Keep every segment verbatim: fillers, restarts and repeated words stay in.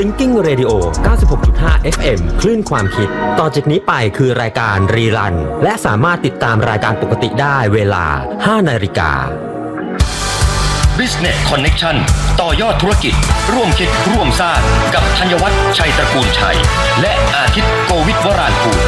Thinking Radio เก้าสิบหกจุดห้า เอฟ เอ็ม คลื่นความคิดต่อจากนี้ไปคือรายการรีรันและสามารถติดตามรายการปกติได้เวลา ห้านาฬิกา Business Connection ต่อยอดธุรกิจร่วมคิดร่วมสร้างกับธัญวัฒน์ชัยตระกูลชัยและอาทิตย์โกวิทวรางกูล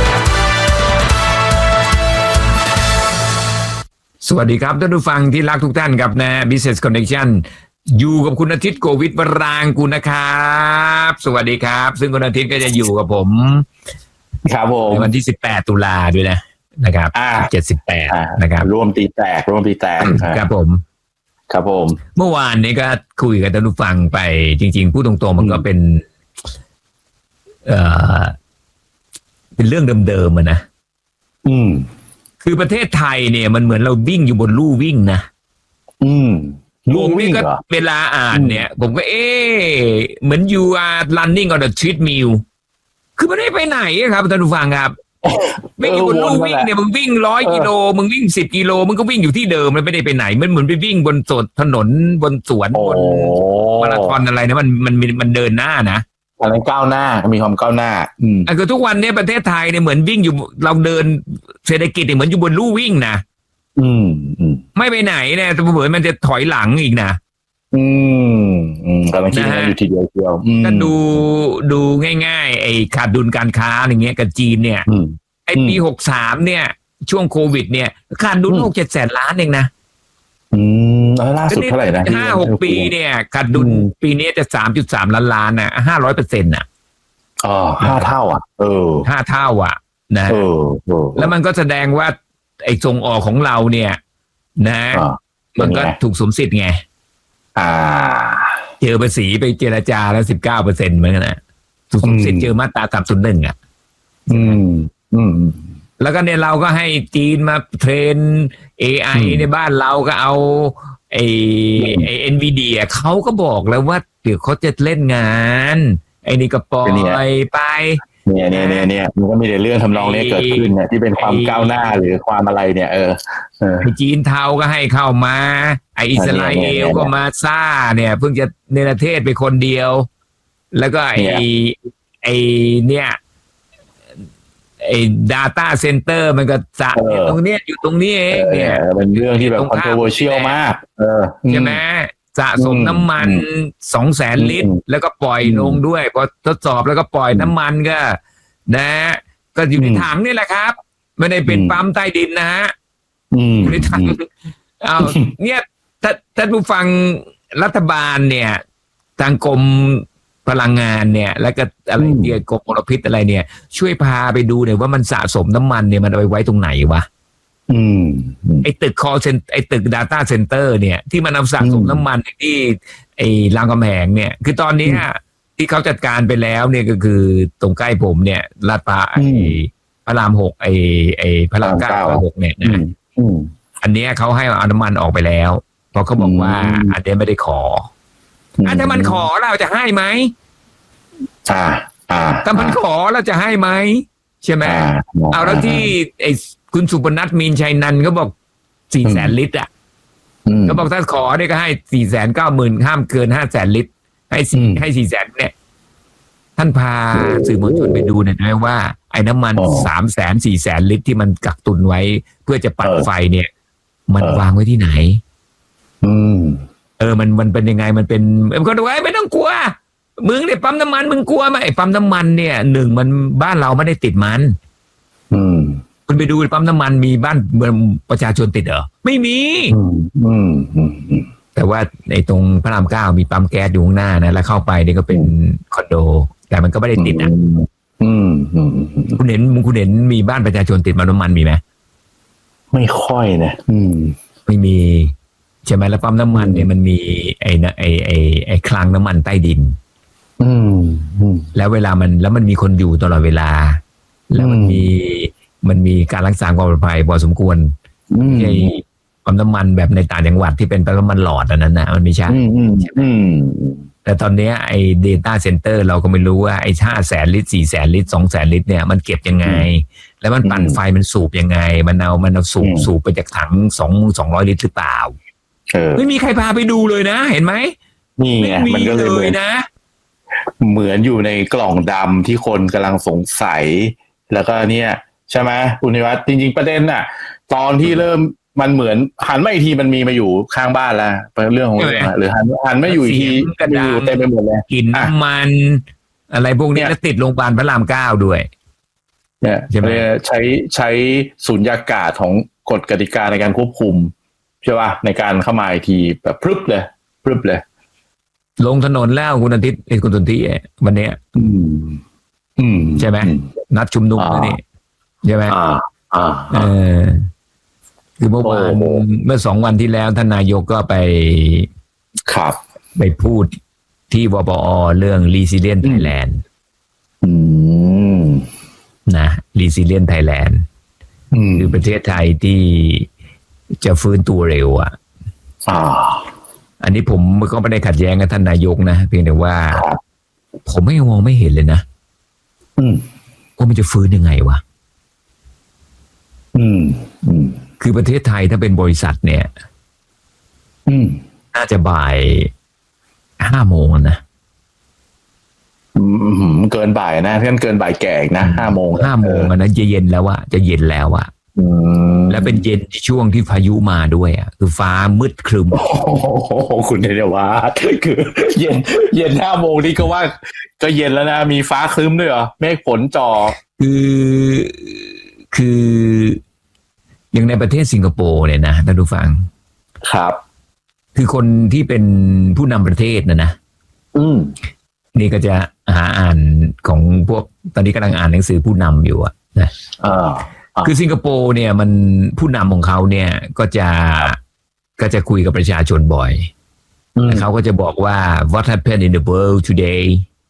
สวัสดีครับท่านผู้ฟังที่รักทุกท่านครับนะ Business Connection อยู่กับคุณอาทิตย์โกวิทวรางกูลนะครับสวัสดีครับซึ่งคุณอาทิตย์ก็จะอยู่กับผมครับผมในวันที่สิบแปดตุลาด้วยนะนะครับเจ็ดสิบแปดนะครับร่วมตีแตกร่วมตีแตกครับผมครับผมเมื่อวานนี้ก็คุยกับท่านผู้ฟังไปจริงๆพูดตรงๆมันก็เป็นเอ่อเป็นเรื่องเดิมๆอ่ะนะอืมคือประเทศไทยเนี่ยมันเหมือนเราวิ่งอยู่บนลู่วิ่งนะอืมลู่วิ่งก็เวลาอ่านเนี่ยผมก็เอ๊ะเหมือน you are running on a treadmill คือไม่ได้ไปไหนครับท่านผู้ฟังครับวิ่งอยู่บนลู่วิ่งเนี่ยมึงวิ่งร้อยกิโลมึงวิ่งสิบกิโลมึงก็วิ่งอยู่ที่เดิมมันไม่ได้ไปไหนมันเหมือนไปวิ่งบนสดถนนบนสวนบนมาราธอนอะไรนะมันมันมันเดินหน้านะอะไรก้าวหน้ามีความก้าวหน้าอืมคือทุกวันนี้ประเทศไทยเนี่ยเหมือนวิ่งอยู่เราเดินเศรษฐกิจเนี่ยเหมือนอยู่บนลู่วิ่งนะอืมอืมไม่ไปไหนเนี่ยแต่เหมือนมันจะถอยหลังอีกนะอืมอืมกำลังคิดอยู่ทีเดียวเดียวก็ดูดูง่ายๆไอ้ขาดดุลการค้าอย่างเงี้ยกับจีนเนี่ยไอ้ปีหกสามเนี่ยช่วงโควิดเนี่ยขาดดุลหกเจ็ดแสนล้านเองนะอืมล่าสุดเท่าไหร่นะห้าหกปีเนี่ยขาดดุลปีนี้จะสามจุดสามล้านล้านน่ะห้าร้อยเปอร์เซ็นต์น่ะอ๋อห้าเท่าอ่ะเออห้าเท่าอ่ะนะเออแล้วมันก็แสดงว่าไอ้ส่งออกของเราเนี่ยนะมันก็ถูกสวมสิทธิ์ไงอ่าเจอภาษีไปเจรจาแล้วสิบเก้าเปอร์เซ็นต์เหมือนกันนะถูกสวมสิทธิ์เจอมาตราสามสิบหนึ่งอ่ะอืมอืมแล้วก็เนี่ยเราก็ให้จีนมาเทรน เอ ไอ ในบ้านเราก็เอาไอ้ไอ้ Nvidia เขาก็บอกแล้วว่าเดี๋ยวเขาจะเล่นงานไอ้นี่ก็ปล่อยไปเนี่ยเนี่ยเนี่ยเนี่ยมันก็มีแต่เรื่องทำนองนี้เกิดขึ้นเนี่ยที่เป็นความก้าวหน้าหรือความอะไรเนี่ยเออไอ้จีนเทาก็ให้เข้ามาไอ้อิสราเอลก็มาซ่าเนี่ยเพิ่งจะเนรเทศไปคนเดียวแล้วก็ไอ้ไอ้เนี่ยไอ้ data center มันก็จะตรงเนี้ยอยู่ตรงนี้เองเนี่ยเป็นเรื่องที่แบบ controversial มากเออใช่ไหมสะสมน้ำมันสองแสนลิตรแล้วก็ปล่อยลงด้วยพอทดสอบแล้วก็ปล่อยน้ำมันก็นะก็อยู่ในถังนี่แหละครับไม่ได้เป็นปั๊มใต้ดินนะฮะอยู่ในถังเอาเนี่ยถ้าท่านผู้ฟังรัฐบาลเนี่ยทางกรมพลังงานเนี่ยแล้วก็อะไรเดียกรมมลพิษอะไรเนี่ยช่วยพาไปดูหน่อยว่ามันสะสมน้ำมันเนี่ยมันเอาไปไว้ตรงไหนวะอืมไอ้ตึก call center ไอ้ตึก data center เนี่ยที่มันเอาสะสมน้ำมันที่ไอ้รามคำแหงเนี่ยคือตอนนี้ที่เขาจัดการไปแล้วเนี่ยก็คือตรงใกล้ผมเนี่ยลาดพร้าวไอ้พระรามหกไอ้ไอ้พระรามเก้าพระรามหกเนี่ยนะอันนี้เขาให้เอาน้ำมันออกไปแล้วเพราะเขาบอกว่าอันนี้ไม่ได้ขออันถ้ามันขอเราจะให้ไหมอ่าอ่าถ้ามันขอเราจะให้ไหมใช่ไหมเอาแล้วที่ไอ้คุณสุพนัทมีนชัยนันท์ก็บอกสี่แสนลิตรอ่ะก็บอกถ้าขอเนี่ยก็ให้สี่แสนเก้าหมื่นห้ามเกินห้าแสนลิตรให้สี่ให้สี่แสนเนี่ยท่านพาสื่อมวลชนไปดูหน่อยนะว่าไอ้น้ำมันสามแสนสี่แสนลิตรที่มันกักตุนไว้เพื่อจะปั่นไฟเนี่ยมันวางไว้ที่ไหนอืมเออมันมันเป็นยังไงมันเป็นมันก็ดูไอ้ไม่ต้องกลัวมึงเนี่ยปั๊มน้ำมันมึงกลัวไหมไอ้ปั๊มน้ำมันเนี่ยหนึ่งมันบ้านเราไม่ได้ติดมันอืมคุณไปดูปั๊มน้ำมันมีบ้านเมืองประชาชนติดเหรอไม่มีอืมอืมแต่ว่าในตรงพระรามเก้ามีปั๊มแก๊สอยู่ข้างหน้านะแล้วเข้าไปนี่ก็เป็นคอนโดแต่มันก็ไม่ได้ติดอ่ะอืมอืมคุณเห็นคุณเห็นมีบ้านประชาชนติดปั๊มน้ำมันมีไหมไม่ค่อยนะอืมไม่มีใช่ไหมแล้วปั๊มน้ำมันเนี่ยมันมีไอ้ไอ้ไอ้ไอ้คลังน้ำมันใต้ดินอืมแล้วเวลามันแล้วมันมีคนอยู่ตลอดเวลาแล้วมันมีมันมีการรักษาความปลอดภัยพอสมควรไอ้ปั๊มน้ำมันแบบในต่างจังหวัดที่เป็นปั๊มน้ำมันหลอดอันนั้นนะมันไม่ใช่แต่ตอนนี้ไอ้ data center เราก็ไม่รู้ว่าไอ้ห้าแสนลิตรสี่แสนลิตรสองแสนลิตรเนี่ยมันเก็บยังไงแล้วมันปั่นไฟมันสูบยังไงมันเอามันเอาสูบสูบไปจากถังสองสองร้อยลิตรหรือเปล่าไม่มีใครพาไปดูเลยนะเห็นไหมนี่ไงมันก็เลยเลยนะเหมือนอยู่ในกล่องดำที่คนกำลังสงสัยแล้วก็เนี่ยใช่ไหมคุณนิวัฒน์จริงๆประเด็นน่ะตอนที่เริ่มมันเหมือนหันมาอีกทีมันมีมาอยู่ข้างบ้านแล้วเป็นเรื่องของเรื่องหรือหันหันมาอยู่อีกทีมีอยู่เต็มไปหมดเลยกลิ่นน้ำมันอะไรพวกนี้แล้วติดโรงพยาบาลพระรามเก้าด้วยเนี่ยใช่ไหมใช้ใช้สุญญากาศของกฎกติกาในการควบคุมใช่ป่ะในการเข้ามาอีกทีแบบพรึบเลยพรึบเลยลงถนนแล้วคุณอาทิตย์คุณสนธิวันนี้อืมอืมใช่ไหมนัดชุมนุมแล้วนี่ใช่ไหมอ่าอ่าเออคือเมื่อวานเมื่อสองวันที่แล้วท่านนายกก็ไปครับไปพูดที่วปอเรื่อง Resilient Thailand อืมนะ Resilient Thailand คือประเทศไทยที่จะฟื้นตัวเร็วอ่ะอ่าอันนี้ผมก็ไม่ได้ขัดแย้งกับท่านนายกนะเพียงแต่ว่าผมไม่มองไม่เห็นเลยนะว่ามันจะฟื้นยังไงวะอืมอืมคือประเทศไทยถ้าเป็นบริษัทเนี่ยอืมน่าจะบ่ายห้าโมงนะอืมเกินบ่ายนะเพื่อนเกินบ่ายแก่อีกนะห้าโมงห้าโมงนะจะเย็นแล้วอะจะเย็นแล้วอะแล้วเป็นเย็นที่ช่วงที่พายุมาด้วยอ่ะคือฟ้ามืดครึมโอ้โหคุณเดี๋ยวว่าคือเย็นเย็นห้าโมงนี่ก็ว่าก็เย็นแล้วนะมีฟ้าครึ้มด้วยเหรอเมฆฝนจ่อคือคืออย่างในประเทศสิงคโปร์เนี่ยนะท่านผู้ฟังครับคือคนที่เป็นผู้นำประเทศนะนะอืมนี่ก็จะหาอ่านของพวกตอนนี้กำลังอ่านหนังสือผู้นำอยู่อ่ะนะอ่าคือสิงคโปร์เนี่ยมันผู้นำของเขาเนี่ยก็จะก็จะคุยกับประชาชนบ่อยแล้วเขาก็จะบอกว่า what happened in the world today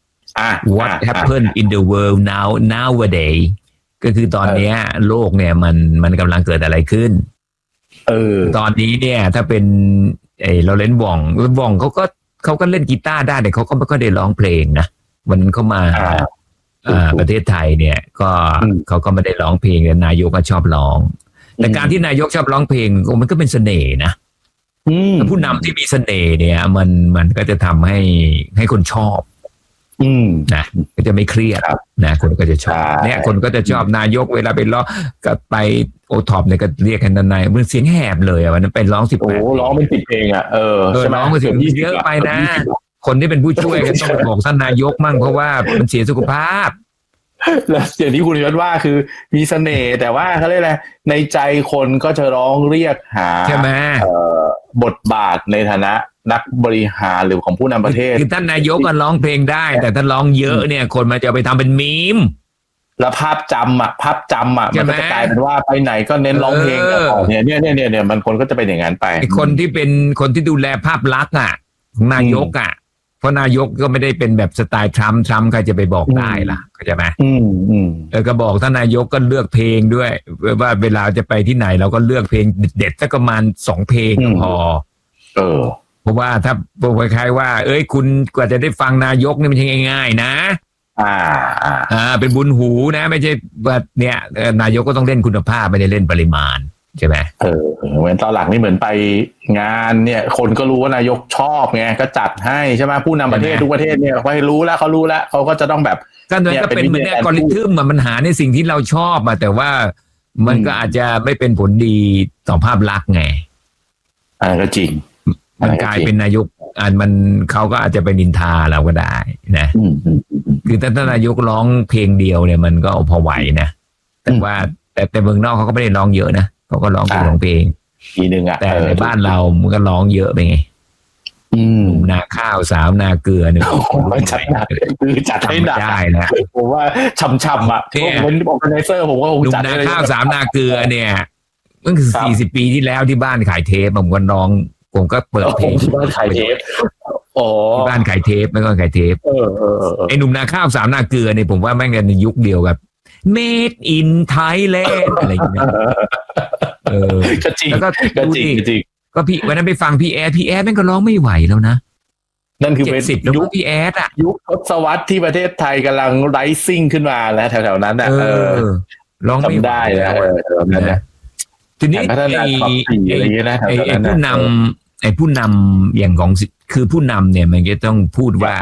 what happened in the world now nowadays ก็คือตอนนี้โลกเนี่ยมันมันกำลังเกิดอะไรขึ้นเออตอนนี้เนี่ยถ้าเป็นไอ้เราเล่นว่องว่องเขาก็เขาก็เล่นกีตาร์ได้แต่เขาก็ไม่ก็ได้ร้องเพลงนะวันนั้นเขามาประเทศไทยเนี่ยก็เขาก็ไม่ได้ร้องเพลงแต่นายกก็ชอบร้องแต่การที่นายกชอบร้องเพลงมันก็เป็นเสน่ห์นะผู้นำที่มีเสน่ห์เนี่ยมันมันก็จะทำให้ให้คนชอบนะก็จะไม่เครียดนะคนก็จะชอบเนี่ยคนก็จะชอบนายกเวลาไปร้องก็ไปโอท็อปเนี่ยก็เรียกกันนายมันเสียงแหบเลยอ่ะวันนั้นไปร้องสิบแปดโอ้ร้องเป็นสิบเพลงอ่ะเออร้องมาถึงเยอะไปนะคนที่เป็นผู้ช่วยก็ต้องบอกท่านนายกมั่งเพราะว่ามันเสียสุขภาพแล้วอย่างที่คุณยศว่าคือมีเสน่ห์แต่ว่าเขาเรียกอะไรในใจคนก็จะร้องเรียกหาใช่ไหมบทบาทในฐานะนักบริหารหรือของผู้นำประเทศคือท่านนายกก็ร้องเพลงได้แต่ถ้าร้องเยอะเนี่ยคนมันจะไปทำเป็นมีมแล้วภาพจำอ่ะภาพจำอ่ะมันก็จะกลายเป็นว่าไปไหนก็เน้นร้องเพลงกันต่อเนี่ยเนี่ยเนี่ยเนี่ยมันคนก็จะเป็นอย่างนั้นไปคนที่เป็นคนที่ดูแลภาพลักษณ์อ่ะของนายกอ่ะเพราะนายกก็ไม่ได้เป็นแบบสไตล์ทรัมป์ทรัมป์ใครจะไปบอกได้ล่ะเข้าใจไหมอืมอืมแล้วก็บอกท่านนายกก็เลือกเพลงด้วยว่าเวลาจะไปที่ไหนเราก็เลือกเพลงเด็ดสักประมาณสองเพลงพอเออเพราะว่าถ้าบอกคล้ายๆว่าเอ้ยคุณกว่าจะได้ฟังนายกนี่มันไม่ใช่ง่ายๆนะอ่าอ่าเป็นบุญหูนะไม่ใช่ว่าเนี่ยนายกก็ต้องเล่นคุณภาพไม่ได้เล่นปริมาณใช่ไหมเออเหมือนตอนหลังนี่เหมือนไปงานเนี่ยคนก็รู้ว่านายกชอบไงก็จัดให้ใช่ไหมผู้นำประเทศทุกประเทศเนี่ยเขาให้รู้แล้วเขารู้แล้วเขาก็จะต้องแบบก็เนี่ยก็เป็นเหมือนแอลกอริทึมมันหาในสิ่งที่เราชอบมาแต่ว่ามันก็อาจจะไม่เป็นผลดีต่อภาพลักษณ์ไงอ่าก็จริงมันกลายเป็นนายกอันมันเขาก็อาจจะไปนินทาเราก็ได้นะคือถ้าท่านนายกร้องเพลงเดียวเนี่ยมันก็พอไหวนะแต่ว่าแต่แต่เมืองนอกเขาก็ไม่ได้ร้องเยอะนะเขาก็ร้องเพลงร้องเพลงทีนึงอ่ะแต่ในบ้านเรามันก็ร้องเยอะไปไงนาข้าวสาวนาเกลือเนี่ยจัดคือจัดให้หนักได้นะผมว่าช่ำๆอ่ะผมเป็นออร์แกไนเซอร์ผมก็คงจัดนาข้าวสาวนาเกลือเนี่ยมันคือสี่สิบปีที่แล้วที่บ้านขายเทปผมก็ร้องผมก็เปิดเพลงที่บ้านขายเทปโอ้ที่บ้านขายเทปไม่ก็ขายเทปไอ้หนุ่มนาข้าวสาวนาเกลือเนี่ยผมว่าแม่งกันในยุคเดียวกับ Made in Thailand อะไรอย่างเงี้ยเออก็จริงแล้วก็ก็จริงจริงก็พี่วันนั้นไปฟังพี่แอดพี่แอดแม่งก็ร้องไม่ไหวแล้วนะนั่นคือเป็นยุคพี่แอดอ่ะยุคทศวรรษที่ประเทศไทยกำลังไรซิ่งขึ้นมาแล้วแถวๆนั้นอ่ะเออร้องไม่ได้แล้วนะทีนี้ไอ้ไอ้ไอ้ผู้นำไอ้ผู้นำอย่างของคือผู้นำเนี่ยมันจะต้องพูดว่า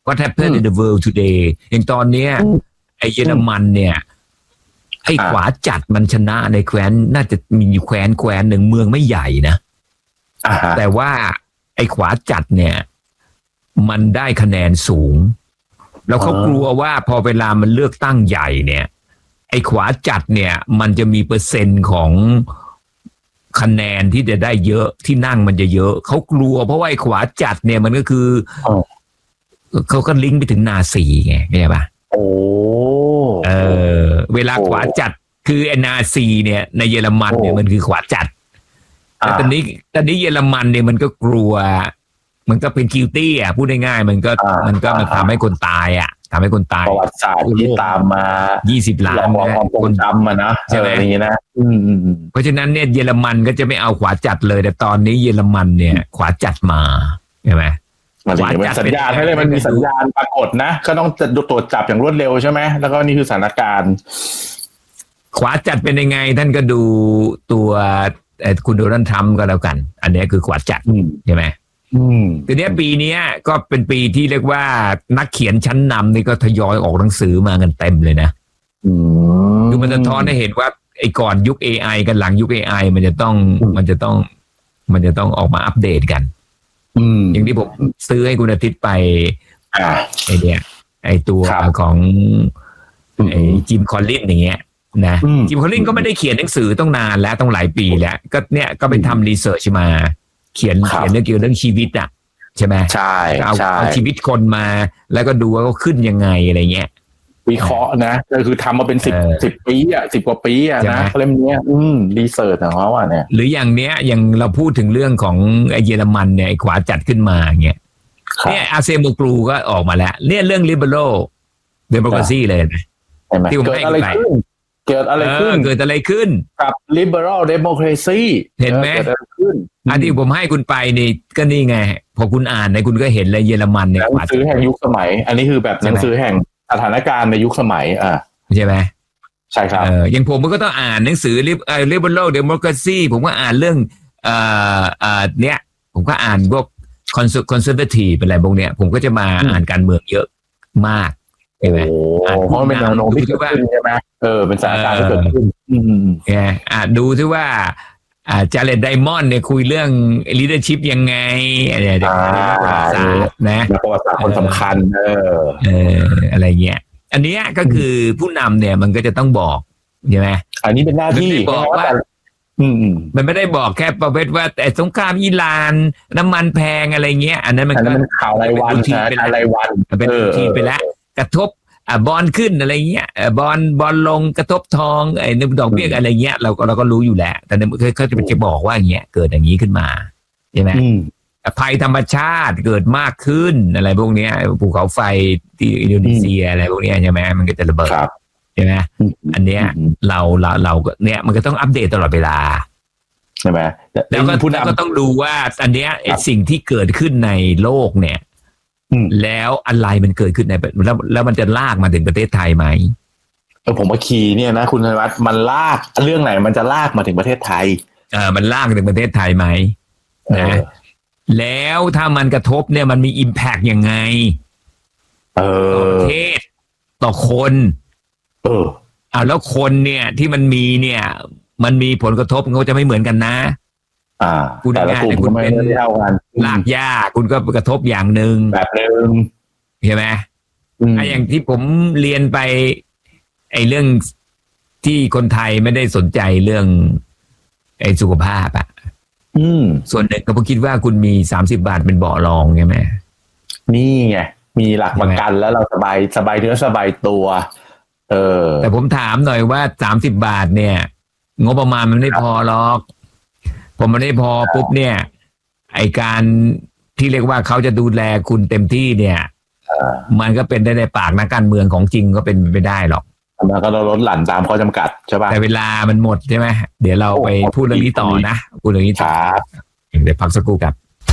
what happened in the world today อย่างตอนเนี้ยไอ้เยอรมันเนี่ยไอ้ขวาจัดมันชนะในแคว้นน่าจะมีแคว้นแคว้นหนึ่งเมืองไม่ใหญ่นะแต่ว่าไอ้ขวาจัดเนี่ยมันได้คะแนนสูงแล้วเขากลัวว่าพอเวลามันเลือกตั้งใหญ่เนี่ยไอ้ขวาจัดเนี่ยมันจะมีเปอร์เซ็นต์ของคะแนนที่จะได้เยอะที่นั่งมันจะเยอะเขากลัวเพราะว่าไอ้ขวาจัดเนี่ยมันก็คือเขาก็ลิงก์ไปถึงนาซีไงเข้าใจป่ะโอ้เออเวลาขวาจัดคือไอ้นาซีเนี่ยในเยอรมันเนี่ยมันคือขวาจัดแต่ตอนนี้ตอนนี้เยอรมันเนี่ยมันก็กลัวมันก็เป็นคิวตี้อ่ะพูดง่ายๆมันก็มันก็มาทำให้คนตายอ่ะทำให้คนตายประวัติศาสตร์ที่ตามมายี่สิบล้านคนจำมานะใช่ไหมอย่างนี้นะเพราะฉะนั้นเนี่ยเยอรมันก็จะไม่เอาขวาจัดเลยแต่ตอนนี้เยอรมันเนี่ยขวาจัดมาใช่ไหมขวาจัดสัญญาณให้เลยมันมีสัญญาณปรากฏนะก็ต้องตรวจจับอย่างรวดเร็วใช่ไหมแล้วก็นี่คือสถานการณ์ขวาจัดเป็นยังไงท่านก็ดูตัวคุณโดนัลด์ทรัมป์ก็แล้วกันอันนี้คือขวาจัดใช่ไหมทีนี้ปีนี้ก็เป็นปีที่เรียกว่านักเขียนชั้นนำนี่ก็ทยอยออกหนังสือมากันเต็มเลยนะคือมันจะท้อนให้เห็นว่าไอ้ก่อนยุค เอ ไอ กันหลังยุค เอ ไอ มันจะต้องมันจะต้องมันจะต้องออกมาอัปเดตกันอย่างที่ผมซื้อให้คุณอาทิตย์ไปไอเนี่ยไอตัวของไอจิมคอลลินอย่างเงี้ยนะจิมคอลลินก็ไม่ได้เขียนหนังสือต้องนานแล้วต้องหลายปีแล้วก็เนี่ยก็ไปทำรีเสิร์ชมาเขียนเขียนเรื่องเกี่ยวกับเรื่องชีวิตอ่ะใช่ไหมใช่เอาเอาชีวิตคนมาแล้วก็ดูว่าเขาขึ้นยังไงอะไรเงี้ยวิเคราะห์นะก็คือทำมาเป็นสิบสิบปีอ่ะสิบกว่าปีอ่ะนะเล่มนี้อืมรีเสิร์ชของเขาอ่ะเนี่ยหรืออย่างเนี้ยอย่างเราพูดถึงเรื่องของเยอรมันเนี่ยขวาจัดขึ้นมาเงี้ยเนี่ยอาเซโมกรูก็ออกมาแล้วเนี่ยเรื่อง liberal democracy เลยนะที่ผมให้ไปเกิดอะไรขึ้นเกิดอะไรขึ้นกับ liberal democracy เห็นไหมอันที่ผมให้คุณไปนี่ก็นี่ไงพอคุณอ่านในคุณก็เห็นเลยเยอรมันเนี่ยหนังสือแห่งยุคสมัยอันนี้คือแบบหนังสือแห่งสถานการณ์ในยุคสมัยอ่าใช่ไหมใช่ครับเอออย่างผมก็ต้องอ่านหนังสือ liberal democracy ผมก็อ่านเรื่องเอ่อเอ่อเนี้ยผมก็อ่านพวก conservative เป็นอะไรพวกเนี้ยผมก็จะมาอ่านการเมืองเยอะมากใช่ไหมเพราะเป็นแนวโน้มที่เกิดขึ้นใช่ไหมเออเป็นสถานการณ์ที่เกิดขึ้นไงอ่ะดูที่ว่าอ่าจาเลตไดมอนด์เนี่ยคุยเรื่อง leadership ยังไงอะไรเดี๋ยวประวัติศาสตร์นะประวัติศาสตร์คนสำคัญเออเอออะไรเงี้ยอันนี้ก็คือผู้นำเนี่ยมันก็จะต้องบอกใช่ไหมอันนี้เป็นหน้าที่บอกว่ามันไม่ได้บอกแค่ประเภทว่าแต่สงครามอิหร่านน้ำมันแพงอะไรเงี้ยอันนั้นมันก็ข่าวรายวันเป็นรายวันเป็นทีไปแล้วกระทบอ่าบอลขึ้นอะไรเงี้ยบอลบอลลงกระทบทองไอ้ดอกเบี้ยอะไรเงี้ยเราก็เราก็รู้อยู่แหละแต่เขาจะจะบอกว่าอย่างเงี้ยเกิดอย่างนี้ขึ้นมาใช่ไหมภัยธรรมชาติเกิดมากขึ้นอะไรพวกเนี้ยภูเขาไฟที่อินโดนีเซียอะไรพวกเนี้ยใช่ไหมมันก็จะระเบิดใช่ไหมอันเนี้ยเราเราเราเนี้ยมันก็ต้องอัปเดตตลอดเวลาใช่ไหมแล้วก็ก็ต้องดูว่าอันเนี้ยไอ้สิ่งที่เกิดขึ้นในโลกเนี่ยแล้วอะไรมันเกิดขึ้นในแล้วแล้วมันจะลากมาถึงประเทศไทยไหมเออผมว่าคีย์เนี่ยนะคุณธนวัฒน์มันลากเรื่องไหนมันจะลากมาถึงประเทศไทยเออมันลากถึงประเทศไทยไหมนะแล้วถ้ามันกระทบเนี่ยมันมีอิมแพกยังไงเออประเทศต่อคนเออเอาแล้วคนเนี่ยที่มันมีเนี่ยมันมีผลกระทบมันก็จะไม่เหมือนกันนะอ่าคุณแต่ละกลุ่มก็ไม่เท่ากันลากยาคุณก็กระทบอย่างหนึ่งแบบหนึ่งใช่ไหมไอ้อย่างที่ผมเรียนไปไอ้เรื่องที่คนไทยไม่ได้สนใจเรื่องไอ้สุขภาพอ่ะอืมส่วนหนึ่งก็เพราะคิดว่าคุณมีสามสิบบาทเป็นเบาะรองใช่ไหมนี่ไงมีหลักประกันแล้วเราสบายสบายเนื้อสบายตัวเออแต่ผมถามหน่อยว่าสามสิบบาทเนี่ยงบประมาณมันไม่พอหรอกผมมันไม่พอปุ๊บเนี่ยไอการที่เรียกว่าเขาจะดูแลคุณเต็มที่เนี่ยมันก็เป็นได้ในปากนักการเมืองของจริงก็เป็นไม่ได้หรอกมันก็ลดหลั่นตามข้อจำกัดใช่ป่ะแต่เวลามันหมดใช่ไหมเดี๋ยวเราไปพูดเรื่องนี้ต่อนะพูดเรื่องนี้ต่อเดี๋ยวพักสักครู่ครับ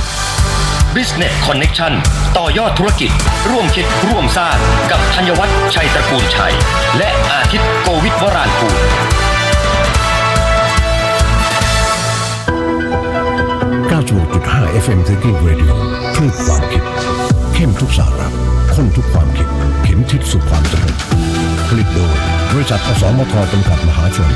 Business Connection ต่อยอดธุรกิจร่วมคิดร่วมสร้างกับธัญวัฒน์ชัยตระกูลชัยและอาทิตย์โกวิทวรานภูมิเก้าสิบหกจุดห้า เอฟ เอ็ม Thinking Radio คลื่นความคิดเข้มทุกสาระข้นทุกความคิดเข็มทิศสู่ความเจริญผลิตโดยบริษัทอสมทจำกัดมหาชน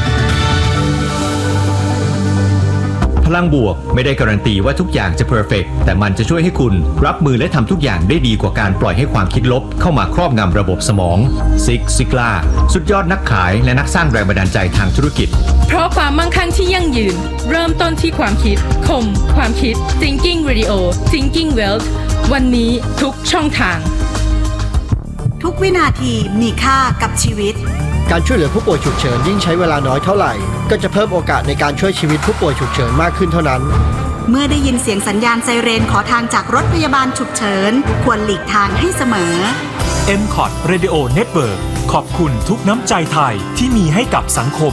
พลังบวกไม่ได้การันตีว่าทุกอย่างจะเพอร์เฟกต์แต่มันจะช่วยให้คุณรับมือและทำทุกอย่างได้ดีกว่าการปล่อยให้ความคิดลบเข้ามาครอบงำระบบสมองซิกซิกล่าสุดยอดนักขายและนักสร้างแรงบันดาลใจทางธุรกิจเพราะความมั่งคั่งที่ยั่งยืนเริ่มต้นที่ความคิดคมความคิด Thinking Radio Thinking Wealth วันนี้ทุกช่องทางทุกวินาทีมีค่ากับชีวิตการช่วยเหลือผู้ป่วยฉุกเฉินยิ่งใช้เวลาน้อยเท่าไหร่ก็จะเพิ่มโอกาสในการช่วยชีวิตผู้ป่วยฉุกเฉินมากขึ้นเท่านั้นเมื่อได้ยินเสียงสัญญาณไซเรนขอทางจากรถพยาบาลฉุกเฉินควรหลีกทางให้เสมอเอ็ม คอท Radio Network ขอบคุณทุกน้ำใจไทยที่มีให้กับสังคม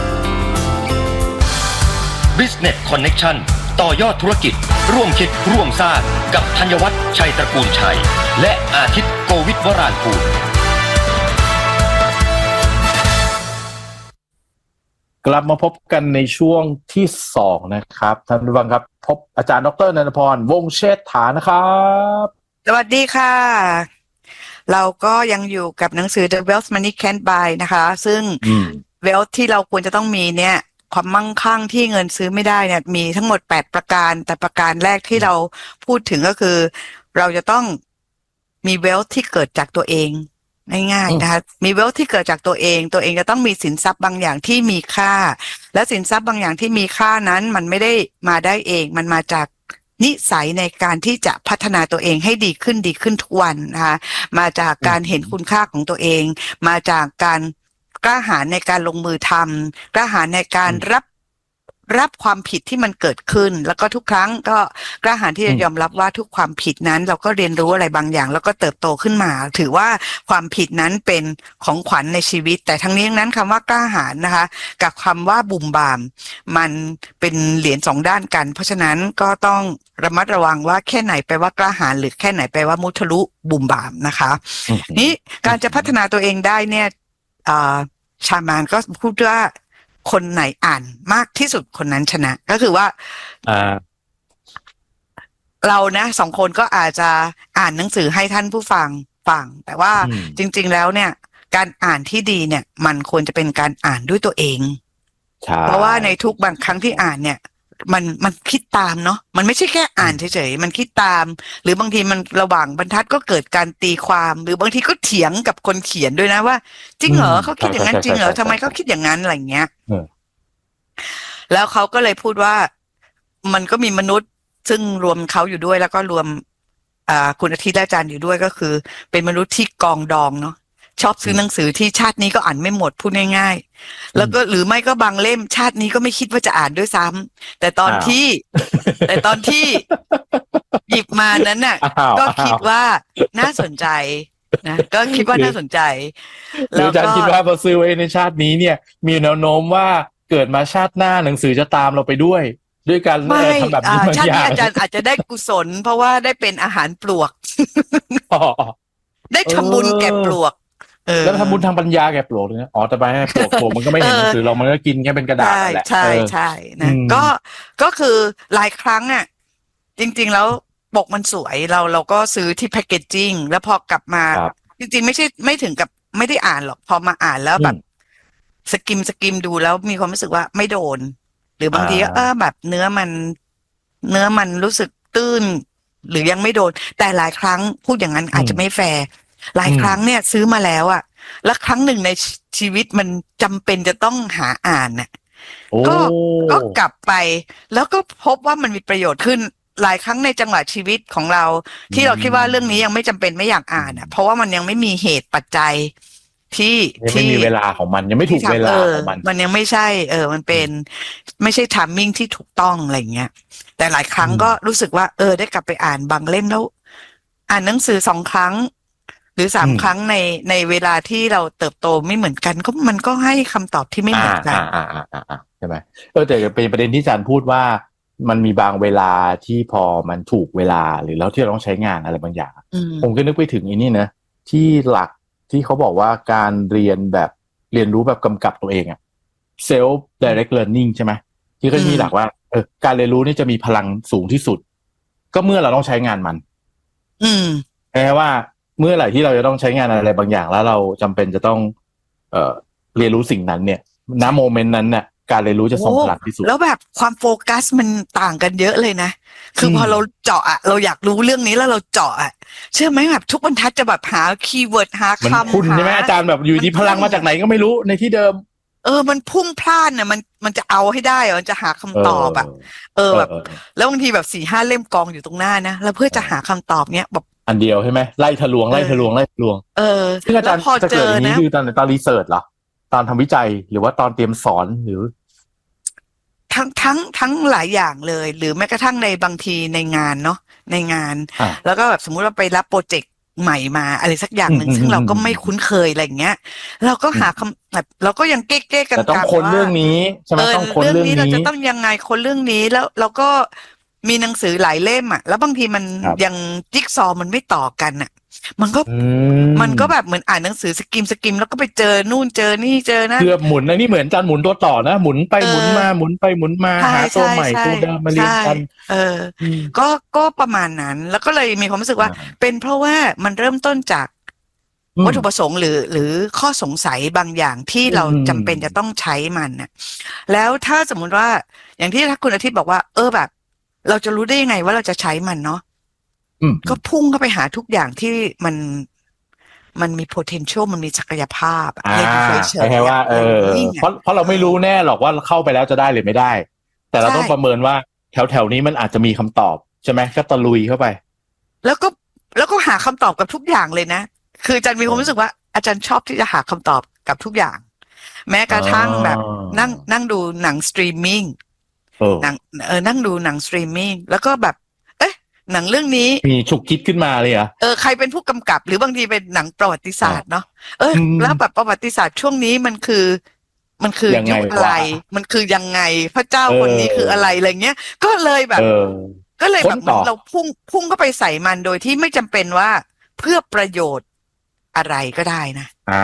Business Connection ต่อยอดธุรกิจร่วมคิดร่วมสร้างกับธัญวัฒน์ชัยตระกูลชัยและอาทิตย์โกวิทวรานภูมิกลับมาพบกันในช่วงที่สองนะครับท่านผู้ฟังครับพบอาจารย์ดร.ณัฐพรวงศ์เชษฐานะครับสวัสดีค่ะเราก็ยังอยู่กับหนังสือ The Wealth Money Can't Buy นะคะซึ่ง Wealth ที่เราควรจะต้องมีเนี่ยความมั่งคั่งที่เงินซื้อไม่ได้เนี่ยมีทั้งหมดแปดประการแต่ประการแรกที่เราพูดถึงก็คือเราจะต้องมี Wealth ที่เกิดจากตัวเองง่ายๆนะคะมีเวลที่เกิดจากตัวเองตัวเองจะต้องมีสินทรัพย์บางอย่างที่มีค่าและสินทรัพย์บางอย่างที่มีค่านั้นมันไม่ได้มาได้เองมันมาจากนิสัยในการที่จะพัฒนาตัวเองให้ดีขึ้นดีขึ้นทุกวันนะคะมาจากการเห็นคุณค่าของตัวเองมาจากการกล้าหาญในการลงมือทำกล้าหาญในการรับรับความผิดที่มันเกิดขึ้นแล้วก็ทุกครั้งก็กล้าหาญที่จะยอมรับว่าทุกความผิดนั้นเราก็เรียนรู้อะไรบางอย่างแล้วก็เติบโตขึ้นมาถือว่าความผิดนั้นเป็นของขวัญในชีวิตแต่ทั้งนี้ทั้งนั้นคำว่ากล้าหาญนะคะกับคำว่าบุ่มบามมันเป็นเหรียญสองด้านกันเพราะฉะนั้นก็ต้องระมัดระวังว่าแค่ไหนแปลว่ากล้าหาญหรือแค่ไหนแปลว่ามุทะลุบุ่มบามนะคะนี้การจะพัฒนาตัวเองได้เนี่ยชามานก็พูดว่าคนไหนอ่านมากที่สุดคนนั้นชนะก็คือว่าเรานะสองคนก็อาจจะอ่านหนังสือให้ท่านผู้ฟังฟังแต่ว่าจริงๆแล้วเนี่ยการอ่านที่ดีเนี่ยมันควรจะเป็นการอ่านด้วยตัวเองเพราะว่าในทุกบางครั้งที่อ่านเนี่ยมันมันคิดตามเนาะมันไม่ใช่แค่อ่านเฉยๆมันคิดตามหรือบางทีมันระหว่างบรรทัดก็เกิดการตีความหรือบางทีก็เถียงกับคนเขียนด้วยนะว่าจริงเหรอเขาคิดอย่างนั้นจริงเหรอทำไมเขาคิดอย่างนั้นอะไรเงี้ยแล้วเขาก็เลยพูดว่ามันก็มีมนุษย์ซึ่งรวมเขาอยู่ด้วยแล้วก็รวมอ่าคุณอาทิตย์อาจารย์อยู่ด้วยก็คือเป็นมนุษย์ที่กองดองเนาะชอบซื้อหนังสือที่ชาตินี้ก็อ่านไม่หมดพูดง่ายๆแล้วก็หรือไม่ก็บางเล่มชาตินี้ก็ไม่คิดว่าจะอ่านด้วยซ้ำแต่ตอนที่แต่ตอนที่หยิบมานั้นน่ะก็คิดว่าน่าสนใจนะก็คิดว่าน่าสนใจแล้วอาจารย์คิดว่าพอซื้อไว้ในชาตินี้เนี่ยมีแนวโน้มว่าเกิดมาชาติหน้าหนังสือจะตามเราไปด้วยด้วยการทำแบบนี้บางอย่างชาตินี้อาจารย์อาจจะได้กุศลเพราะว่าได้เป็นอาหารปลวกได้ทำบุญแก่ปลวกแล้วทำบุญทางปัญญาแก่ปลวกเลยนะอ๋อแต่ไปให้ปลวกปลวกมันก็ไม่เห็นหนังสือเรามันก็กินแค่เป็นกระดาษแหละใช่ใช่นะก็ก็คือหลายครั้งอ่ะจริงๆแล้วปกมันสวยเราเราก็ซื้อที่แพคเกจจิ้งแล้วพอกลับมาจริงๆไม่ใช่ไม่ถึงกับไม่ได้อ่านหรอกพอมาอ่านแล้วแบบสกิมสกิมดูแล้วมีความรู้สึกว่าไม่โดนหรือบางทีเออแบบเนื้อมันเนื้อมันรู้สึกตื้นหรือยังไม่โดนแต่หลายครั้งพูดอย่างนั้นอาจจะไม่แฟร์หลายครั้งเนี่ยซื้อมาแล้วอ่ะแล้วครั้งหนึ่งในชีวิตมันจำเป็นจะต้องหาอ่านน่ะก็ก็กลับไปแล้วก็พบว่ามันมีประโยชน์ขึ้นหลายครั้งในจังหวะชีวิตของเราที่เราคิดว่าเรื่องนี้ยังไม่จำเป็นไม่อยากอ่านอ่ะเพราะว่ามันยังไม่มีเหตุปัจจัยที่ที่ไม่มีเวลาของมันยังไม่ถูกเวลาของมันมันยังไม่ใช่เออมันเป็นไม่ใช่ไทมิ่งที่ถูกต้องอะไรเงี้ยแต่หลายครั้งก็รู้สึกว่าเออได้กลับไปอ่านบางเล่มแล้วอ่านหนังสือสองครั้งหรือสามครั้งในในเวลาที่เราเติบโตไม่เหมือนกันก็มันก็ให้คำตอบที่ไม่เหมือนกันอ่าอ่าอ่าอ่าใช่ไหมเออแต่เป็นประเด็นที่อาจารย์พูดว่ามันมีบางเวลาที่พอมันถูกเวลาหรือแล้วที่เราต้องใช้งานอะไรบางอย่างผมก็นึกไปถึงอีนี่นะที่หลักที่เขาบอกว่าการเรียนแบบเรียนรู้แบบกำกับตัวเองอะ self direct learning ใช่ไหมที่ก็มีหลักว่าเออการเรียนรู้นี่จะมีพลังสูงที่สุดก็เมื่อเราต้องใช้งานมันอืมแปลว่าเมื่อไหร่ที่เราจะต้องใช้งานอะไรบางอย่างแล้วเราจำเป็นจะต้องเอ่อเรียนรู้สิ่งนั้นเนี่ยณโมเมนต์นั้นเนี่ยการเรียนรู้จะทรงพลังที่สุดแล้วแบบความโฟกัสมันต่างกันเยอะเลยนะคือพอเราเจาะอะเราอยากรู้เรื่องนี้แล้วเราเจาะอะเชื่อไหมแบบทุกบรรทัดจะแบบหาคีย์เวิร์ดหามันคำพุ่นใช่ไหมอาจารย์แบบอยู่ที่พลังมาจากไหนก็ไม่รู้ในที่เดิมเออมันพุ่งพล่านน่ะมันมันจะเอาให้ได้มันจะหาคำตอบอะเออแบบแล้วบางทีแบบสี่ห้าเล่มกองอยู่ตรงหน้านะแล้วเพื่อจะหาคำตอบเนี้ยแบบอันเดียวใช่ไหมไล่ทะลวงไล่ทะลวงไล่ทะลวงเออซึ่งอาจารย์จะเกิดอย่างนี้คือตอนตอนรีเสิร์ชเหรอตอนทำวิจัยหรือว่าตอนเตรียมสอนหรือทั้งทั้งทั้งหลายอย่างเลยหรือแม้กระทั่งในบางทีในงานเนาะในงานแล้วก็แบบสมมุติว่าไปรับโปรเจกต์ใหม่มาอะไรสักอย่างหนึ่งซึ่งเราก็ไม่คุ้นเคยอะไรอย่างเงี้ยเราก็หาคำแบบเราก็ยังเก๊กๆกันต้องคนเรื่องนี้ใช่ไหมต้องคนเรื่องนี้เราจะต้องยังไงคนเรื่องนี้แล้วเราก็มีหนังสือหลายเล่มอ่ะแล้วบางทีมันยังจิ๊กซอว์มันไม่ต่อกันอ่ะมันก็มันก็แบบเหมือนอ่านหนังสือสกิมสกิมแล้วก็ไปเจอนู่นเจอนี่เจอนะเกือบหมุนนะนี่เหมือนการหมุนตัวต่อนะหมุนไปหมุนมาหมุนไปหมุนมาหาตัวใหม่ตัวเดิมมาเรียนกันเออก็ก็ประมาณนั้นแล้วก็เลยมีความรู้สึกว่าเป็นเพราะว่ามันเริ่มต้นจากวัตถุประสงค์หรือหรือข้อสงสัยบางอย่างที่เราจำเป็นจะต้องใช้มันน่ะแล้วถ้าสมมุติว่าอย่างที่คุณอาทิตย์บอกว่าเออแบบเราจะรู้ได้ยังไงว่าเราจะใช้มันเนาะก็พุ่งเข้าไปหาทุกอย่างที่มันมันมี potential มันมีศักยภาพอ่าใช่ว่าเออเพราะเพราะเราไม่รู้แน่หรอกว่าเข้าไปแล้วจะได้หรือไม่ได้แต่เราต้องประเมินว่าแถวแถวนี้มันอาจจะมีคำตอบใช่ไหมก็ตะลุยเข้าไปแล้วก็แล้วก็หาคำตอบกับทุกอย่างเลยนะคืออาจารย์มีความรู้สึกว่าอาจารย์ชอบที่จะหาคำตอบกับทุกอย่างแม้กระทั่งแบบนั่งนั่งดูหนังสตรีมมิ่งหนังเออนั่งดูหนังสตรีมมิ่งแล้วก็แบบเอ๊ะหนังเรื่องนี้มีฉุกคิดขึ้นมาเลยเหรอเออใครเป็นผู้กำกับหรือบางทีเป็นหนังประวัติศาสตร์เนาะเออแล้วแบบประวัติศาสตร์ช่วงนี้มันคือมันคือยุคอะไรมันคือยังไงพระเจ้าคนนี้คืออะไรอะไรเงี้ยก็เลยแบบก็เลยแบบเราพุ่งพุ่งเข้าไปใส่มันโดยที่ไม่จำเป็นว่าเพื่อประโยชน์อะไรก็ได้นะอ่า